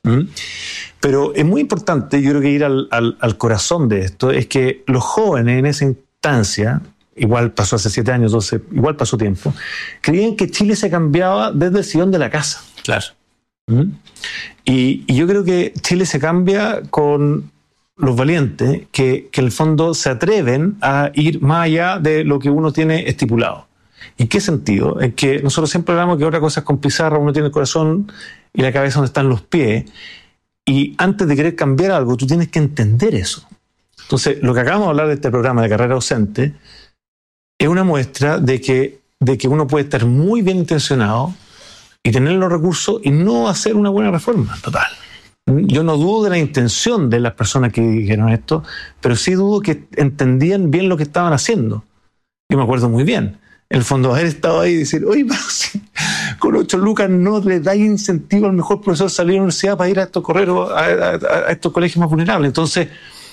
Pero es muy importante, yo creo que ir al corazón de esto, es que los jóvenes en esa instancia, igual pasó hace 7 años, 12, igual pasó tiempo, creían que Chile se cambiaba desde el sillón de la casa. Claro. Y yo creo que Chile se cambia con los valientes que en el fondo se atreven a ir más allá de lo que uno tiene estipulado. ¿En qué sentido? En que nosotros siempre hablamos que otra cosa es con pizarra, uno tiene el corazón y la cabeza donde están los pies, y antes de querer cambiar algo, tú tienes que entender eso. Entonces, lo que acabamos de hablar de este programa de carrera docente es una muestra de que uno puede estar muy bien intencionado y tener los recursos y no hacer una buena reforma total. Yo no dudo de la intención de las personas que dijeron esto, pero sí dudo que entendían bien lo que estaban haciendo. Yo me acuerdo muy bien. En el fondo, haber estado ahí y decir, oye, pero si con 8 lucas no le da incentivo al mejor profesor salir a la universidad para ir a estos a estos colegios más vulnerables. Entonces,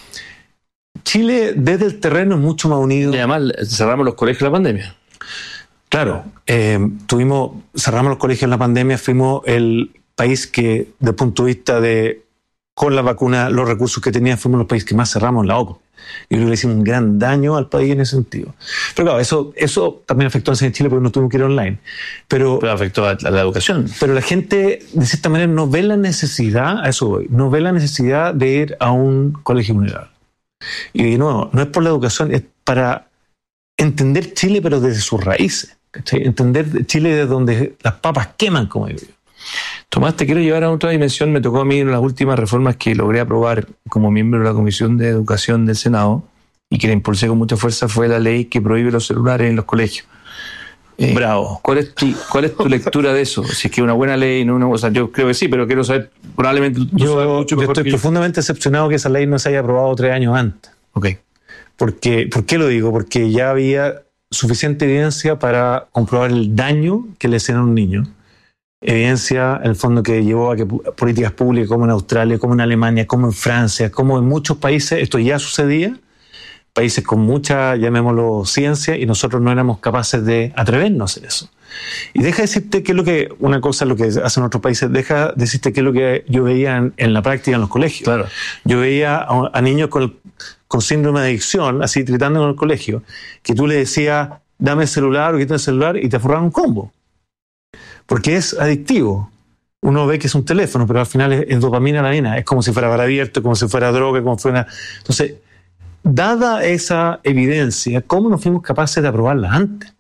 Chile desde el terreno es mucho más unido. Y además cerramos los colegios en la pandemia. Claro, cerramos los colegios en la pandemia, fuimos el país que, desde el punto de vista de, con la vacuna, los recursos que tenía, fuimos los países que más cerramos en la OCDE. Yo creo que le hicimos un gran daño al país en ese sentido. Pero claro, eso también afectó a Enseña Chile porque no tuvimos que ir online. Pero afectó a la educación. Pero la gente, de cierta manera, no ve la necesidad, a eso voy, no ve la necesidad de ir a un colegio vulnerable. Y de nuevo, no es por la educación, es para entender Chile, pero desde sus raíces. ¿Cachai? Entender Chile desde donde las papas queman, como digo yo. Tomás, te quiero llevar a otra dimensión. Me tocó a mí en las últimas reformas que logré aprobar como miembro de la Comisión de Educación del Senado y que la impulsé con mucha fuerza, fue la ley que prohíbe los celulares en los colegios. Bravo. ¿Cuál es tu lectura de eso? Si es que es una buena ley, no una, o sea, yo creo que sí, pero quiero saber, probablemente yo estoy profundamente decepcionado que esa ley no se haya aprobado 3 años antes. Okay. ¿Por qué lo digo? Porque ya había suficiente evidencia para comprobar el daño que le hacían a un niño. Evidencia, en el fondo, que llevó a que políticas públicas como en Australia, como en Alemania, como en Francia, como en muchos países, esto ya sucedía, países con mucha, llamémoslo, ciencia, y nosotros no éramos capaces de atrevernos a hacer eso. Y deja de decirte qué es lo que, una cosa es lo que hacen otros países, deja de decirte qué es lo que yo veía en la práctica en los colegios. Claro. Yo veía a niños con síndrome de adicción, así tratando en el colegio, que tú le decías, dame el celular o quita el celular, y te forraban un combo. Porque es adictivo. Uno ve que es un teléfono, pero al final es dopamina, adenina. Es como si fuera bar abierto, como si fuera droga, como fuera... Entonces, dada esa evidencia, ¿cómo no fuimos capaces de aprobarla antes?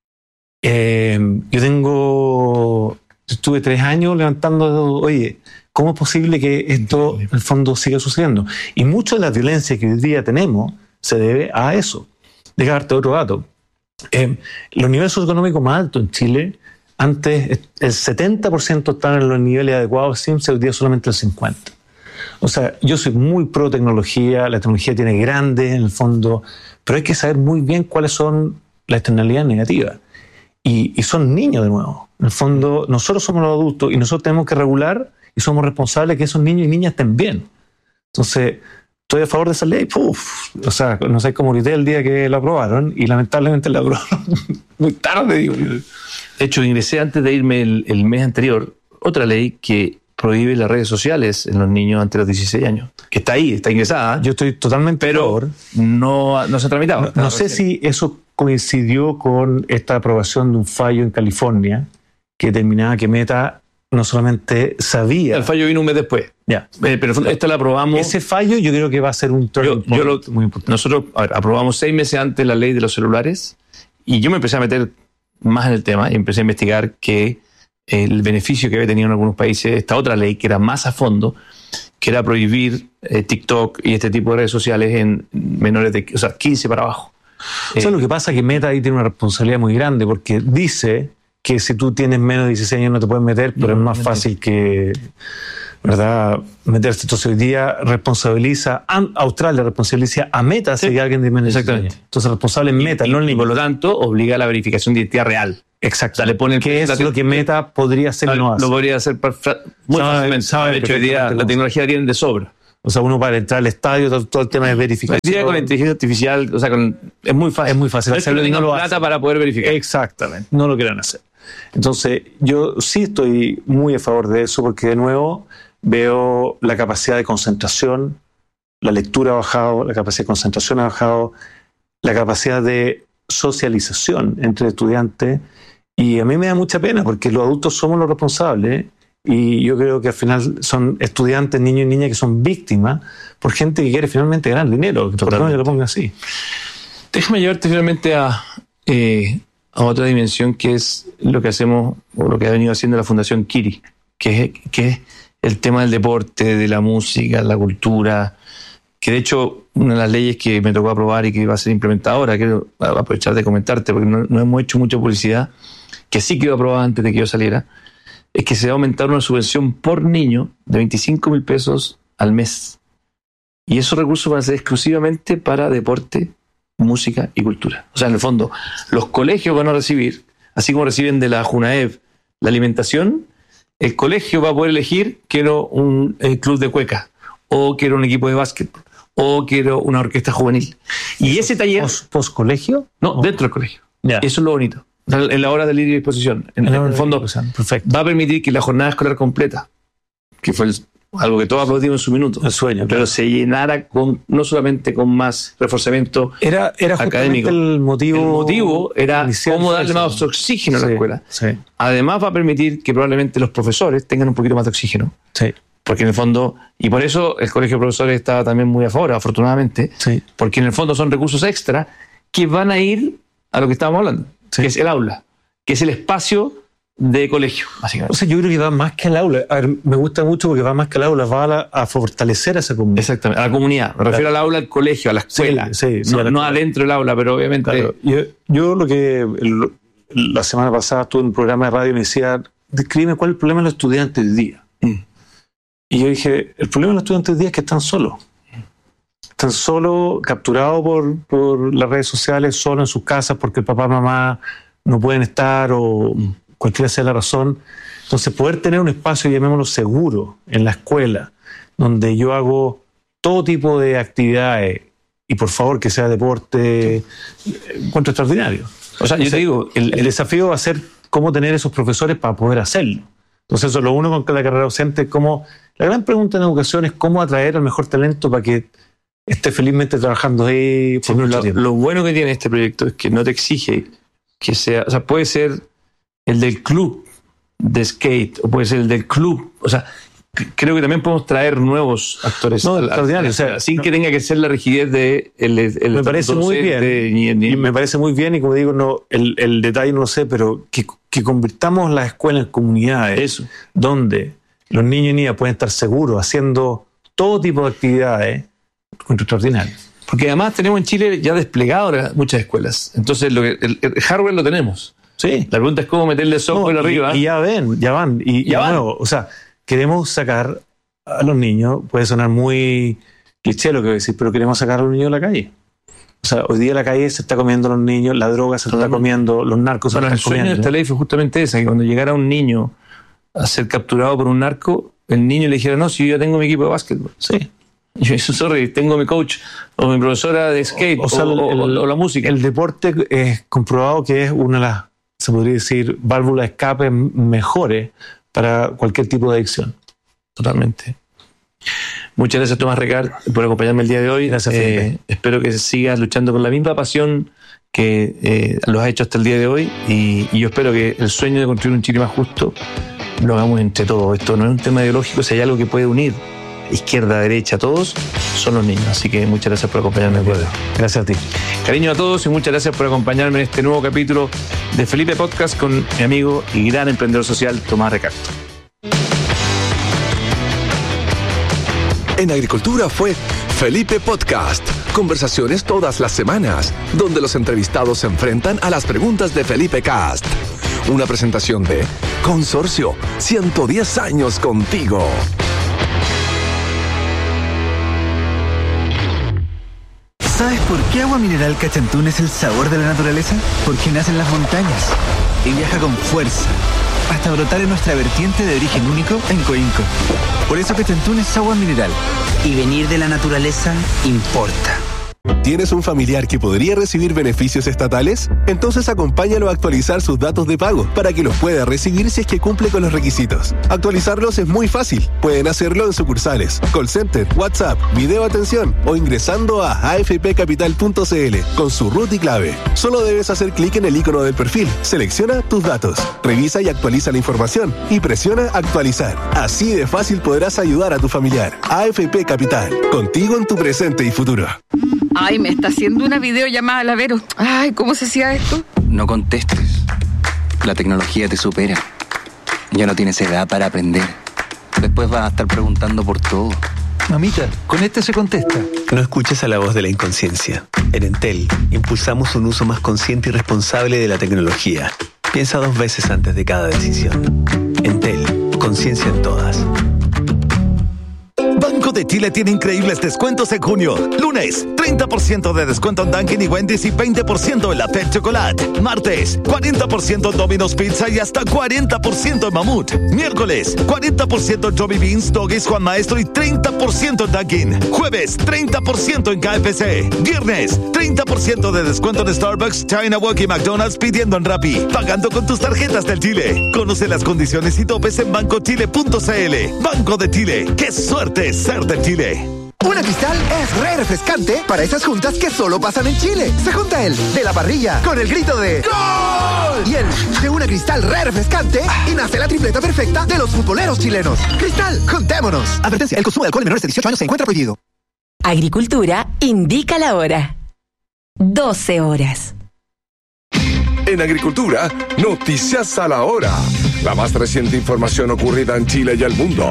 Yo estuve 3 años levantando, oye, ¿cómo es posible que esto, en el fondo, siga sucediendo? Y mucha de la violencia que hoy día tenemos se debe a eso. Déjame darte otro dato. Los niveles socioeconómicos más altos en Chile, antes el 70% estaban en los niveles adecuados, hoy día solamente el 50%. O sea, yo soy muy pro tecnología, la tecnología tiene grandes en el fondo, pero hay que saber muy bien cuáles son las externalidades negativas. Y son niños de nuevo. En el fondo, nosotros somos los adultos y nosotros tenemos que regular y somos responsables de que esos niños y niñas estén bien. Entonces, estoy a favor de esa ley. O sea, no sé cómo grité el día que la aprobaron y lamentablemente la aprobaron muy tarde, digo. De hecho, ingresé antes de irme el mes anterior otra ley que prohíbe las redes sociales en los niños antes de los 16 años. Que está ahí, está ingresada. Yo estoy totalmente a favor. No se ha tramitado. No sé si eso coincidió con esta aprobación de un fallo en California que determinaba que Meta no solamente sabía... El fallo vino un mes después. Ya. Pero esta la aprobamos... Ese fallo yo creo que va a ser un turning point muy importante. Nosotros aprobamos 6 meses antes la ley de los celulares y yo me empecé a meter más en el tema y empecé a investigar que el beneficio que había tenido en algunos países esta otra ley, que era más a fondo, que era prohibir TikTok y este tipo de redes sociales en menores de 15 para abajo. O sea, lo que pasa es que Meta ahí tiene una responsabilidad muy grande porque dice que si tú tienes menos de 16 años no te puedes meter, pero es más fácil que, ¿verdad?, meterse. Entonces hoy día Australia responsabiliza a Meta si hay alguien de menos de 16 años. Entonces responsable es Meta, no el niño. Por lo tanto, obliga a la verificación de identidad real. Exacto. O sea, le pone que es lo que Meta podría hacer y no hace. Lo podría hacer muy fácilmente. De hecho, hoy día la tecnología tiene de sobra. O sea, uno para entrar al estadio, todo el tema de verificación. Hoy día con la inteligencia artificial, o sea, es muy fácil. Es muy fácil hacerlo y no lo plata para poder verificar. Exactamente. No lo quieren hacer. Entonces, yo sí estoy muy a favor de eso porque, de nuevo, veo la capacidad de concentración, la lectura ha bajado, la capacidad de concentración ha bajado, la capacidad de socialización entre estudiantes, y a mí me da mucha pena porque los adultos somos los responsables, y yo creo que al final son estudiantes, niños y niñas que son víctimas por gente que quiere finalmente ganar dinero. ¿Por qué no lo pongan así? Déjame llevarte finalmente a otra dimensión, que es lo que hacemos o lo que ha venido haciendo la Fundación Kiri, que es el tema del deporte, de la música, la cultura, que de hecho una de las leyes que me tocó aprobar y que va a ser implementada ahora, quiero aprovechar de comentarte porque no hemos hecho mucha publicidad, que sí quedó aprobada antes de que yo saliera, es que se va a aumentar una subvención por niño de 25,000 pesos al mes. Y esos recursos van a ser exclusivamente para deporte, música y cultura. O sea, en el fondo, los colegios van a recibir, así como reciben de la Junaev la alimentación, el colegio va a poder elegir: quiero un club de cueca, o quiero un equipo de básquetbol, o quiero una orquesta juvenil. Y ese taller... ¿Post-colegio? No, dentro del colegio. Yeah. Eso es lo bonito. En la hora de libre disposición. En el fondo, va a permitir que la jornada escolar completa, que fue algo que todos aplaudimos en su minuto, el sueño, pero se llenara no solamente con más reforzamiento era académico. El motivo era cómo darle más oxígeno a la escuela. Sí. Además va a permitir que probablemente los profesores tengan un poquito más de oxígeno. Sí. Porque en el fondo, y por eso el Colegio de Profesores estaba también muy a favor, afortunadamente, sí, porque en el fondo son recursos extra que van a ir a lo que estábamos hablando, sí, que es el aula, que es el espacio de colegio, básicamente. O sea, yo creo que va más que el aula. A ver, me gusta mucho porque va más que el aula, va a fortalecer a esa comunidad. Exactamente, a la comunidad. Me refiero al aula, al colegio, a la escuela. Sí, no adentro del aula, pero obviamente... Claro. Yo lo que... La semana pasada estuve en un programa de radio y me decía, descríbeme cuál es el problema de los estudiantes hoy día. Y yo dije, el problema de los estudiantes hoy día es que están solos. Están solos, capturados por las redes sociales, solos en sus casas porque el papá y mamá no pueden estar o cualquiera sea la razón. Entonces, poder tener un espacio, llamémoslo seguro, en la escuela, donde yo hago todo tipo de actividades, y por favor que sea deporte, encuentro extraordinario. O sea, yo te digo, el desafío va a ser cómo tener esos profesores para poder hacerlo. Entonces, eso es lo uno con la carrera docente. La gran pregunta en educación es cómo atraer al mejor talento para que esté felizmente trabajando ahí por mucho tiempo. Lo bueno que tiene este proyecto es que no te exige que sea... O sea, puede ser el del club de skate, o puede ser el del club. O sea, creo que también podemos traer nuevos actores. No, extraordinario. O sea, sin que tenga que ser la rigidez de el me parece muy bien. Y me parece muy bien, y como digo, el detalle no lo sé, pero que convirtamos la escuela en comunidades donde los niños y niñas pueden estar seguros haciendo todo tipo de actividades, extraordinario. Porque además tenemos en Chile ya desplegado muchas escuelas. Entonces el hardware lo tenemos. Sí. La pregunta es cómo meterle software arriba. Y ya van. Y de nuevo, o sea, queremos sacar a los niños, puede sonar muy cliché lo que voy a decir, pero queremos sacar a los niños de la calle. O sea, hoy día la calle se está comiendo a los niños, la droga se está comiendo, los narcos se están comiendo. El sueño de esta ley fue justamente esa, que cuando llegara un niño a ser capturado por un narco, el niño le dijera, no, si yo ya tengo mi equipo de básquetbol. Sí. Y yo, sorry, tengo mi coach o mi profesora de skate o la música. El deporte es comprobado que es una de las, se podría decir, válvulas de escape mejores para cualquier tipo de adicción. Totalmente. Muchas gracias, Tomás Recart, por acompañarme el día de hoy. Gracias, Felipe. Espero que sigas luchando con la misma pasión que lo has hecho hasta el día de hoy, y yo espero que el sueño de construir un Chile más justo lo hagamos entre todos. Esto no es un tema ideológico, si hay algo que puede unir izquierda, derecha, todos, son los niños. Así que muchas gracias por acompañarme. Gracias a ti. Cariño a todos y muchas gracias por acompañarme en este nuevo capítulo de Felipe Podcast con mi amigo y gran emprendedor social, Tomás Recart. En Agricultura fue Felipe Podcast. Conversaciones todas las semanas, donde los entrevistados se enfrentan a las preguntas de Felipe Cast. Una presentación de Consorcio, 110 años contigo. ¿Sabes por qué agua mineral Cachantún es el sabor de la naturaleza? Porque nace en las montañas y viaja con fuerza hasta brotar en nuestra vertiente de origen único en Coinco. Por eso Cachantún es agua mineral. Y venir de la naturaleza importa. ¿Tienes un familiar que podría recibir beneficios estatales? Entonces acompáñalo a actualizar sus datos de pago para que los pueda recibir si es que cumple con los requisitos. Actualizarlos es muy fácil. Pueden hacerlo en sucursales, call center, WhatsApp, video atención o ingresando a afpcapital.cl con su RUT y clave. Solo debes hacer clic en el icono del perfil, selecciona tus datos, revisa y actualiza la información y presiona actualizar. Así de fácil podrás ayudar a tu familiar. AFP Capital, contigo en tu presente y futuro. Ay, me está haciendo una videollamada la Vero. Ay, ¿cómo se hacía esto? No contestes. La tecnología te supera. Ya no tienes edad para aprender. Después vas a estar preguntando por todo. Mamita, con este se contesta. No escuches a la voz de la inconsciencia. En Entel, impulsamos un uso más consciente y responsable de la tecnología. Piensa 2 veces antes de cada decisión. Entel, conciencia en todas. Banco de Chile tiene increíbles descuentos en junio. Lunes, 30% de descuento en Dunkin' y Wendy's y 20% en la Pet Chocolate. Martes, 40% en Domino's Pizza y hasta 40% en Mamut. Miércoles, 40% en Johnny Beans, Doggies, Juan Maestro y 30% en Dunkin'. Jueves, 30% en KFC. Viernes, 30% de descuento en Starbucks, China Walk y McDonald's pidiendo en Rappi. Pagando con tus tarjetas del Chile. Conoce las condiciones y topes en bancochile.cl. Banco de Chile. ¡Qué suerte ser de Chile! Una Cristal es re refrescante para esas juntas que solo pasan en Chile. Se junta el de la parrilla con el grito de ¡Gol! Y el de una Cristal re refrescante y nace la tripleta perfecta de los futboleros chilenos. Cristal, juntémonos. Advertencia, el consumo de alcohol en menores de 18 años se encuentra prohibido. Agricultura indica la hora. 12 horas. En Agricultura, noticias a la hora. La más reciente información ocurrida en Chile y el mundo.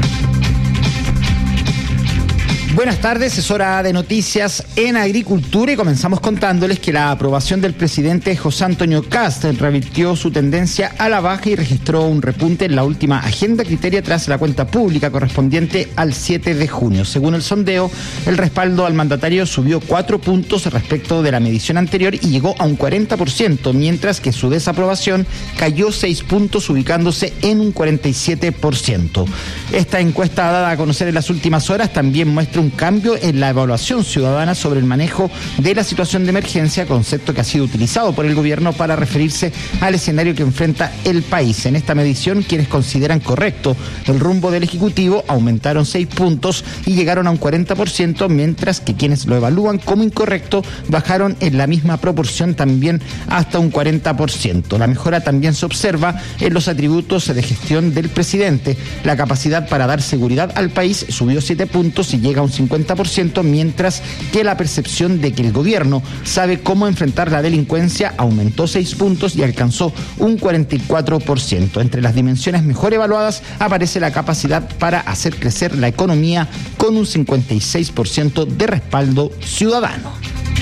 Buenas tardes, es hora de noticias en Agricultura y comenzamos contándoles que la aprobación del presidente José Antonio Kast revirtió su tendencia a la baja y registró un repunte en la última agenda criteria tras la cuenta pública correspondiente al 7 de junio. Según el sondeo, el respaldo al mandatario subió 4 puntos respecto de la medición anterior y llegó a un 40%, mientras que su desaprobación cayó 6 puntos, ubicándose en un 47%. Esta encuesta dada a conocer en las últimas horas también muestra un cambio en la evaluación ciudadana sobre el manejo de la situación de emergencia, concepto que ha sido utilizado por el gobierno para referirse al escenario que enfrenta el país. En esta medición, quienes consideran correcto el rumbo del Ejecutivo aumentaron 6 puntos y llegaron a un 40%, mientras que quienes lo evalúan como incorrecto bajaron en la misma proporción también hasta un 40%. La mejora también se observa en los atributos de gestión del presidente. La capacidad para dar seguridad al país subió 7 puntos y llega a un 50%, mientras que la percepción de que el gobierno sabe cómo enfrentar la delincuencia aumentó 6 puntos y alcanzó un 44%. Entre las dimensiones mejor evaluadas aparece la capacidad para hacer crecer la economía con un 56% de respaldo ciudadano.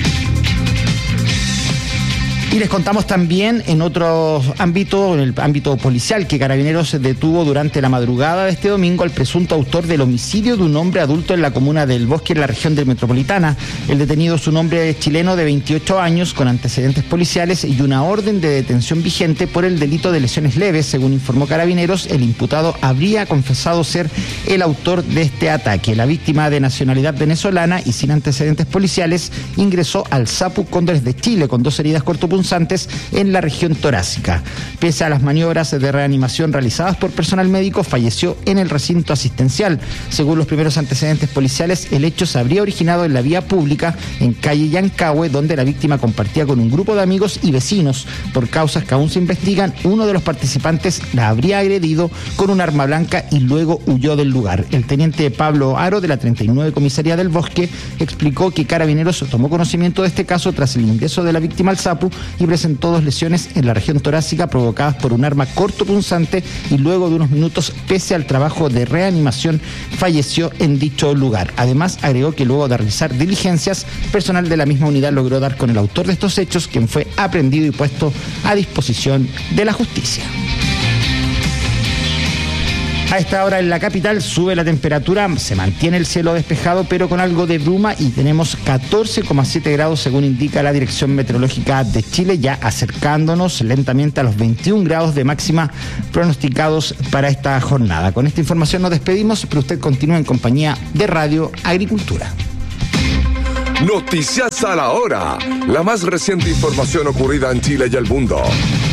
Y les contamos también en otro ámbito, en el ámbito policial, que Carabineros detuvo durante la madrugada de este domingo al presunto autor del homicidio de un hombre adulto en la comuna del Bosque, en la región de Metropolitana. El detenido es un hombre chileno de 28 años con antecedentes policiales y una orden de detención vigente por el delito de lesiones leves. Según informó Carabineros, el imputado habría confesado ser el autor de este ataque. La víctima, de nacionalidad venezolana y sin antecedentes policiales, ingresó al SAPU Cóndores de Chile con 2 heridas cortopunzantes en la región torácica. Pese a las maniobras de reanimación realizadas por personal médico, falleció en el recinto asistencial. Según los primeros antecedentes policiales, el hecho se habría originado en la vía pública en calle Yancahue, donde la víctima compartía con un grupo de amigos y vecinos. Por causas que aún se investigan, uno de los participantes la habría agredido con un arma blanca y luego huyó del lugar. El teniente Pablo Aro, de la 39 Comisaría del Bosque, explicó que Carabineros tomó conocimiento de este caso tras el ingreso de la víctima al SAPU y presentó 2 lesiones en la región torácica provocadas por un arma cortopunzante y luego de unos minutos, pese al trabajo de reanimación, falleció en dicho lugar. Además, agregó que luego de realizar diligencias, personal de la misma unidad logró dar con el autor de estos hechos, quien fue aprehendido y puesto a disposición de la justicia. A esta hora en la capital sube la temperatura, se mantiene el cielo despejado pero con algo de bruma y tenemos 14,7 grados según indica la Dirección Meteorológica de Chile, ya acercándonos lentamente a los 21 grados de máxima pronosticados para esta jornada. Con esta información nos despedimos, pero usted continúa en compañía de Radio Agricultura. Noticias a la hora, la más reciente información ocurrida en Chile y el mundo.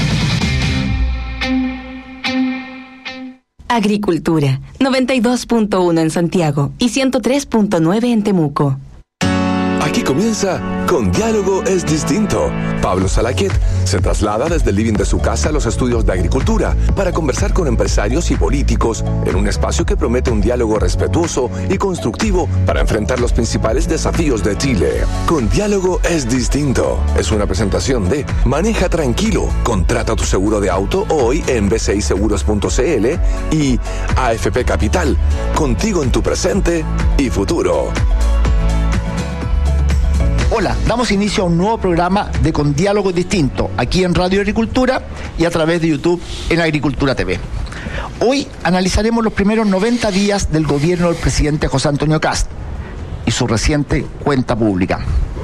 Agricultura, 92.1 en Santiago y 103.9 en Temuco. Aquí comienza Con Diálogo es Distinto. Pablo Salaquet se traslada desde el living de su casa a los estudios de agricultura para conversar con empresarios y políticos en un espacio que promete un diálogo respetuoso y constructivo para enfrentar los principales desafíos de Chile. Con Diálogo es Distinto es una presentación de Maneja Tranquilo, contrata tu seguro de auto hoy en bciseguros.cl y AFP Capital, contigo en tu presente y futuro. Hola, damos inicio a un nuevo programa de Con Diálogo Distinto, aquí en Radio Agricultura y a través de YouTube en Agricultura TV. Hoy analizaremos los primeros 90 días del gobierno del presidente José Antonio Kast y su reciente cuenta pública.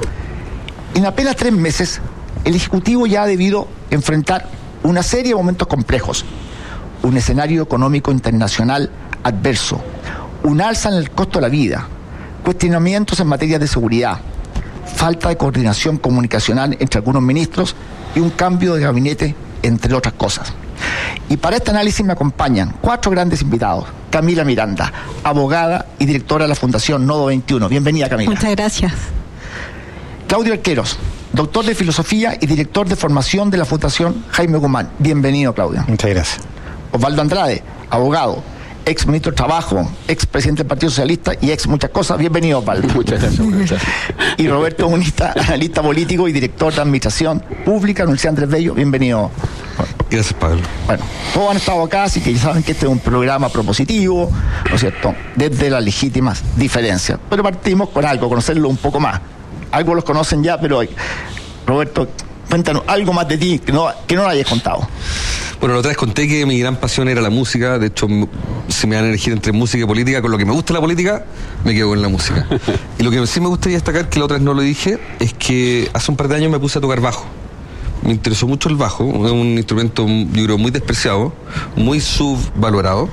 En apenas 3 meses, el Ejecutivo ya ha debido enfrentar una serie de momentos complejos, un escenario económico internacional adverso, un alza en el costo de la vida, cuestionamientos en materia de seguridad, falta de coordinación comunicacional entre algunos ministros y un cambio de gabinete, entre otras cosas. Y para este análisis me acompañan 4 grandes invitados. Camila Miranda, abogada y directora de la Fundación Nodo 21. Bienvenida, Camila. Muchas gracias. Claudio Arqueros, doctor de Filosofía y director de Formación de la Fundación Jaime Guzmán. Bienvenido, Claudio. Muchas gracias. Osvaldo Andrade, abogado, ex ministro de Trabajo, ex presidente del Partido Socialista y ex muchas cosas. Bienvenido, Osvaldo. Muchas gracias. Y Roberto Unista, analista político y director de Administración Pública, Universidad Andrés Bello. Bienvenido. Gracias, Pablo. Bueno, todos han estado acá, así que ya saben que este es un programa propositivo, ¿no es cierto?, desde las legítimas diferencias. Pero partimos con algo, conocerlo un poco más. Algo los conocen ya, pero Roberto, cuéntanos algo más de ti que no lo hayas contado. Bueno, la otra vez conté que mi gran pasión era la música. De hecho, si me dan a elegir entre música y política, con lo que me gusta la política, me quedo con la música. Y lo que sí me gustaría destacar, que la otra vez no lo dije, es que hace un par de años me puse a tocar bajo. Me interesó mucho el bajo, es un instrumento, yo creo, muy despreciado, muy subvalorado.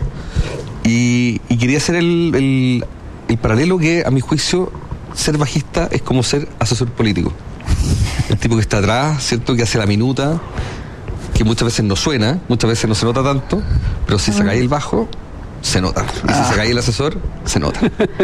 Y quería hacer el paralelo que, a mi juicio, ser bajista es como ser asesor político. El tipo que está atrás, ¿cierto?, que hace la minuta, que muchas veces no suena, muchas veces no se nota tanto, pero si sacáis el bajo, se nota. Y si sacáis el asesor, se nota.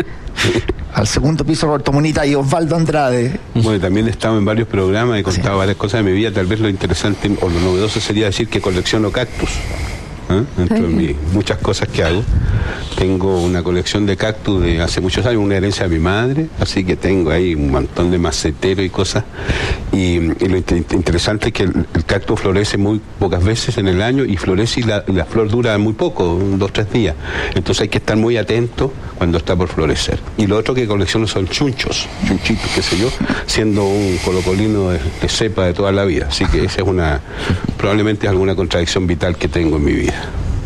Al segundo piso, Roberto Munita y Osvaldo Andrade. Bueno, también he estado en varios programas, he contado varias cosas de mi vida. Tal vez lo interesante o lo novedoso sería decir que colecciono cactus. Dentro de muchas cosas que hago, tengo una colección de cactus de hace muchos años, una herencia de mi madre, así que tengo ahí un montón de maceteros y cosas. Y lo interesante es que el cactus florece muy pocas veces en el año y florece y la flor dura muy poco, 2-3 días. Entonces hay que estar muy atento cuando está por florecer. Y lo otro que colecciono son chunchitos, qué sé yo, siendo un colocolino de cepa de toda la vida. Así que esa es probablemente es alguna contradicción vital que tengo en mi vida.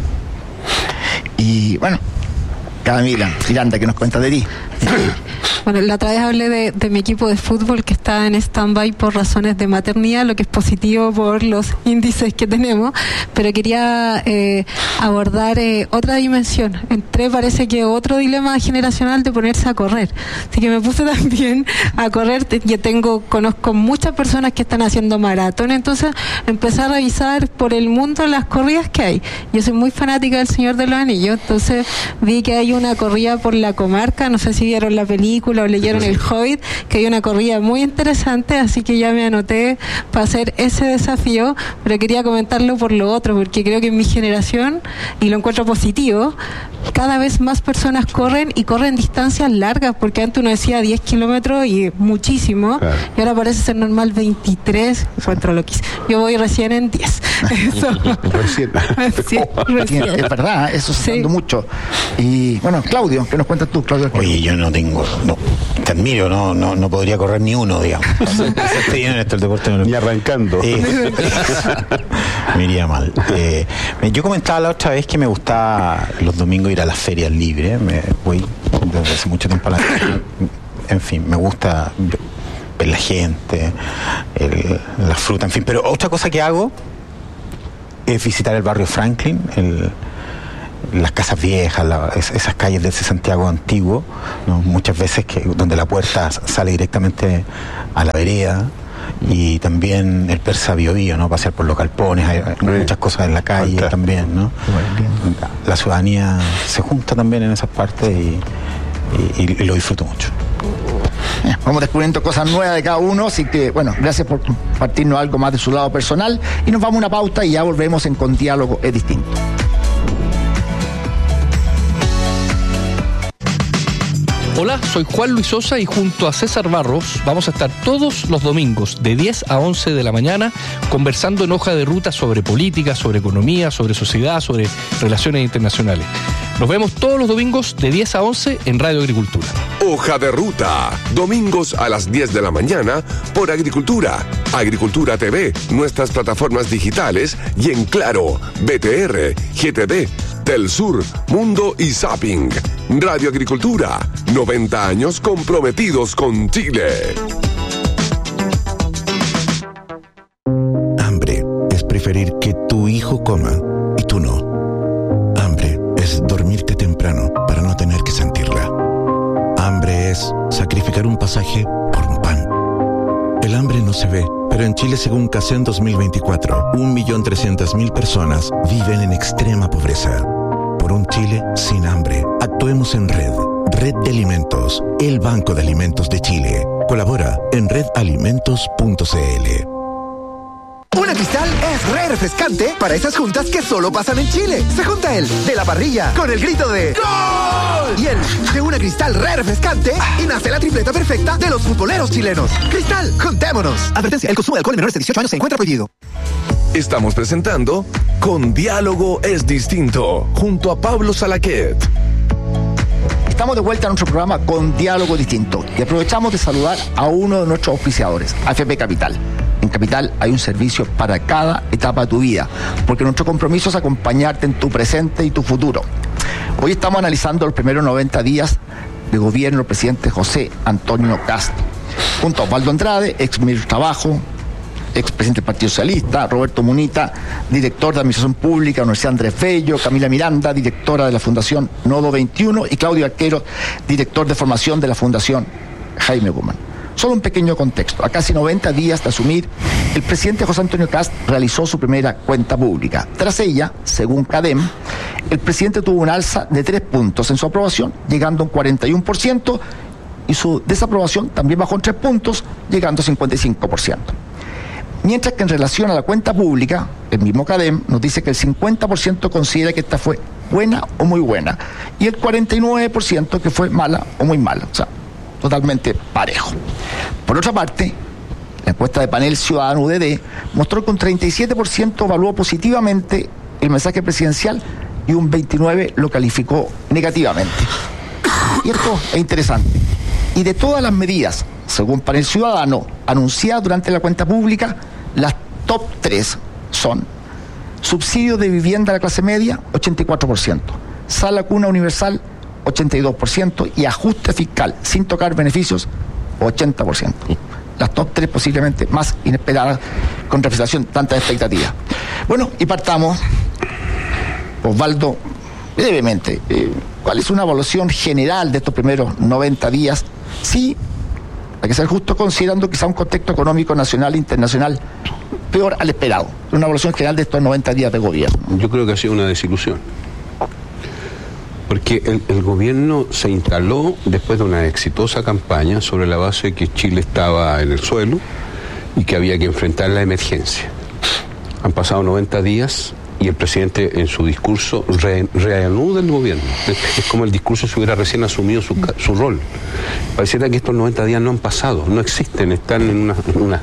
Y bueno, Camila Miranda, ¿qué nos cuentas de ti? Bueno, la otra vez hablé de mi equipo de fútbol que está en stand-by por razones de maternidad, lo que es positivo por los índices que tenemos, pero quería abordar otra dimensión. Parece que otro dilema generacional de ponerse a correr. Así que me puse también a correr. Conozco muchas personas que están haciendo maratón, entonces empecé a revisar por el mundo las corridas que hay. Yo soy muy fanática del Señor de los Anillos, entonces vi que hay una corrida por la comarca, no sé si vieron la película, película o leyeron El Hobbit, que hay una corrida muy interesante, así que ya me anoté para hacer ese desafío, pero quería comentarlo por lo otro, porque creo que en mi generación, y lo encuentro positivo, cada vez más personas corren y corren distancias largas, porque antes uno decía 10 kilómetros y muchísimo, claro. Y ahora parece ser normal 23, encuentro loquísimo. Yo voy recién en 10. Recién. Recién. Es verdad, eso se está dando mucho. Y bueno, Claudio, ¿qué nos cuentas tú, Claudio? Oye, yo no tengo, te admiro, no podría correr ni uno, digamos. Estoy bien en esto, el deporte no lo... Ni arrancando. Me iría mal. Yo comentaba la otra vez que me gustaba los domingos ir a las ferias libres. Me voy desde hace mucho tiempo a la... En fin, me gusta ver la gente, la fruta, en fin. Pero otra cosa que hago es visitar el barrio Franklin, las casas viejas, esas calles de ese Santiago antiguo, ¿no? Muchas veces donde la puerta sale directamente a la vereda. Y también el Persa Biobío, ¿no? Pasear por los galpones, hay muchas cosas en la calle también, ¿no? La ciudadanía se junta también en esas partes y lo disfruto mucho. Vamos descubriendo cosas nuevas de cada uno, así que bueno, gracias por compartirnos algo más de su lado personal y nos vamos a una pauta y ya volvemos en Con Diálogo es Distinto. Hola, soy Juan Luis Sosa y junto a César Barros vamos a estar todos los domingos de 10 a 11 de la mañana conversando en Hoja de Ruta sobre política, sobre economía, sobre sociedad, sobre relaciones internacionales. Nos vemos todos los domingos de 10 a 11 en Radio Agricultura. Hoja de Ruta, domingos a las 10 de la mañana por Agricultura, Agricultura TV, nuestras plataformas digitales y en Claro, BTR, GTD, Telsur, Mundo y Zapping. Radio Agricultura, 90 años comprometidos con Chile. Hambre es preferir que tu hijo coma y tú no. Hambre es dormirte temprano para no tener que sentirla. Hambre es sacrificar un pasaje por un pan. El hambre no se ve, pero en Chile, según CACEN 2024, 1.300.000 personas viven en extrema pobreza. Por un Chile sin hambre, actuemos en red. Red de Alimentos, el Banco de Alimentos de Chile. Colabora en redalimentos.cl. Una Cristal es re refrescante para esas juntas que solo pasan en Chile. Se junta el de la parrilla con el grito de ¡Gol! Y el de una Cristal re refrescante y nace la tripleta perfecta de los futboleros chilenos. Cristal, juntémonos. Advertencia, el consumo de alcohol en menores de 18 años se encuentra prohibido. Estamos presentando Con Diálogo es Distinto, junto a Pablo Salaquet. Estamos de vuelta a nuestro programa Con Diálogo Distinto y aprovechamos de saludar a uno de nuestros auspiciadores, AFP Capital. En Capital hay un servicio para cada etapa de tu vida, porque nuestro compromiso es acompañarte en tu presente y tu futuro. Hoy estamos analizando los primeros 90 días de gobierno del presidente José Antonio Kast, junto a Osvaldo Andrade, ex ministro de Trabajo, expresidente del Partido Socialista, Roberto Munita, director de Administración Pública, Universidad Andrés Bello, Camila Miranda, directora de la Fundación Nodo 21 y Claudio Arquero, director de formación de la Fundación Jaime Guzmán. Solo un pequeño contexto. A casi 90 días de asumir, el presidente José Antonio Kast realizó su primera cuenta pública. Tras ella, según CADEM, el presidente tuvo un alza de 3 puntos en su aprobación, llegando a un 41%, y su desaprobación también bajó en 3 puntos, llegando a 55%. Mientras que en relación a la cuenta pública, el mismo CADEM nos dice que el 50% considera que esta fue buena o muy buena, y el 49% que fue mala o muy mala. O sea, totalmente parejo. Por otra parte, la encuesta de Panel Ciudadano UDD mostró que un 37% evaluó positivamente el mensaje presidencial y un 29% lo calificó negativamente. Y esto es interesante. Y de todas las medidas, según Panel Ciudadano, anunciadas durante la cuenta pública, las top 3 son subsidio de vivienda a la clase media, 84%, sala cuna universal, 82%, y ajuste fiscal sin tocar beneficios, 80%. Las top 3 posiblemente más inesperadas con representación tantas expectativas. Bueno, y partamos, Osvaldo, brevemente, ¿cuál es una evaluación general de estos primeros 90 días? Sí, hay que ser justo considerando quizá un contexto económico nacional e internacional peor al esperado. Una evaluación general de estos 90 días de gobierno. Yo creo que ha sido una desilusión. Porque el gobierno se instaló después de una exitosa campaña sobre la base de que Chile estaba en el suelo y que había que enfrentar la emergencia. Han pasado 90 días y el presidente en su discurso reanuda el gobierno. Es como el discurso si hubiera recién asumido su rol. Pareciera que estos 90 días no han pasado, no existen, están en una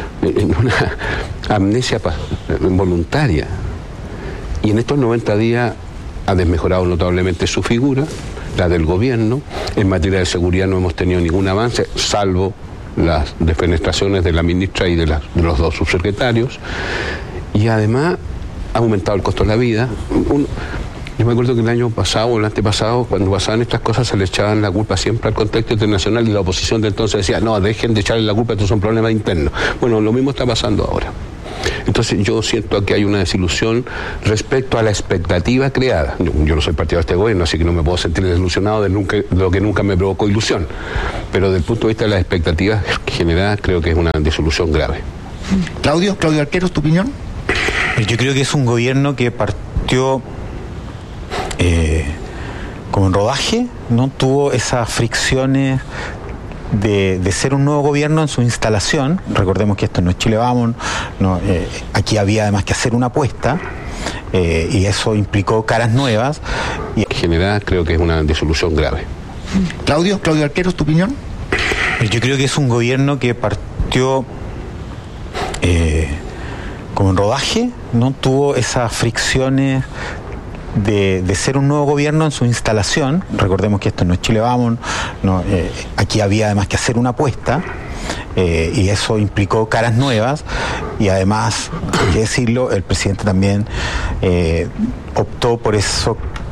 amnesia voluntaria. Y en estos 90 días ha desmejorado notablemente su figura, la del gobierno. En materia de seguridad no hemos tenido ningún avance, salvo las defenestraciones de la ministra y de los dos subsecretarios. Y además ha aumentado el costo de la vida. Yo me acuerdo que el año pasado o el antepasado, cuando pasaban estas cosas, se le echaban la culpa siempre al contexto internacional y la oposición de entonces decía, no, dejen de echarle la culpa, estos son problemas internos. Bueno, lo mismo está pasando ahora. Entonces yo siento que hay una desilusión respecto a la expectativa creada. Yo no soy partidario de este gobierno, así que no me puedo sentir desilusionado de lo que nunca me provocó ilusión. Pero desde el punto de vista de las expectativas generadas, creo que es una desilusión grave. Claudio Arqueros, ¿tu opinión? Yo creo que es un gobierno que partió como en rodaje, ¿no? Tuvo esas fricciones de ser un nuevo gobierno en su instalación. Recordemos que esto no es Chile Vamos, no, aquí había además que hacer una apuesta y eso implicó caras nuevas. En general creo que es una disolución grave. Claudio Arqueros, ¿tu opinión? Yo creo que es un gobierno que partió como en rodaje, ¿no? Tuvo esas fricciones de ser un nuevo gobierno en su instalación. Recordemos que esto no es Chile Vamos, no, aquí había además que hacer una apuesta y eso implicó caras nuevas y además, hay que decirlo, el presidente también optó por eso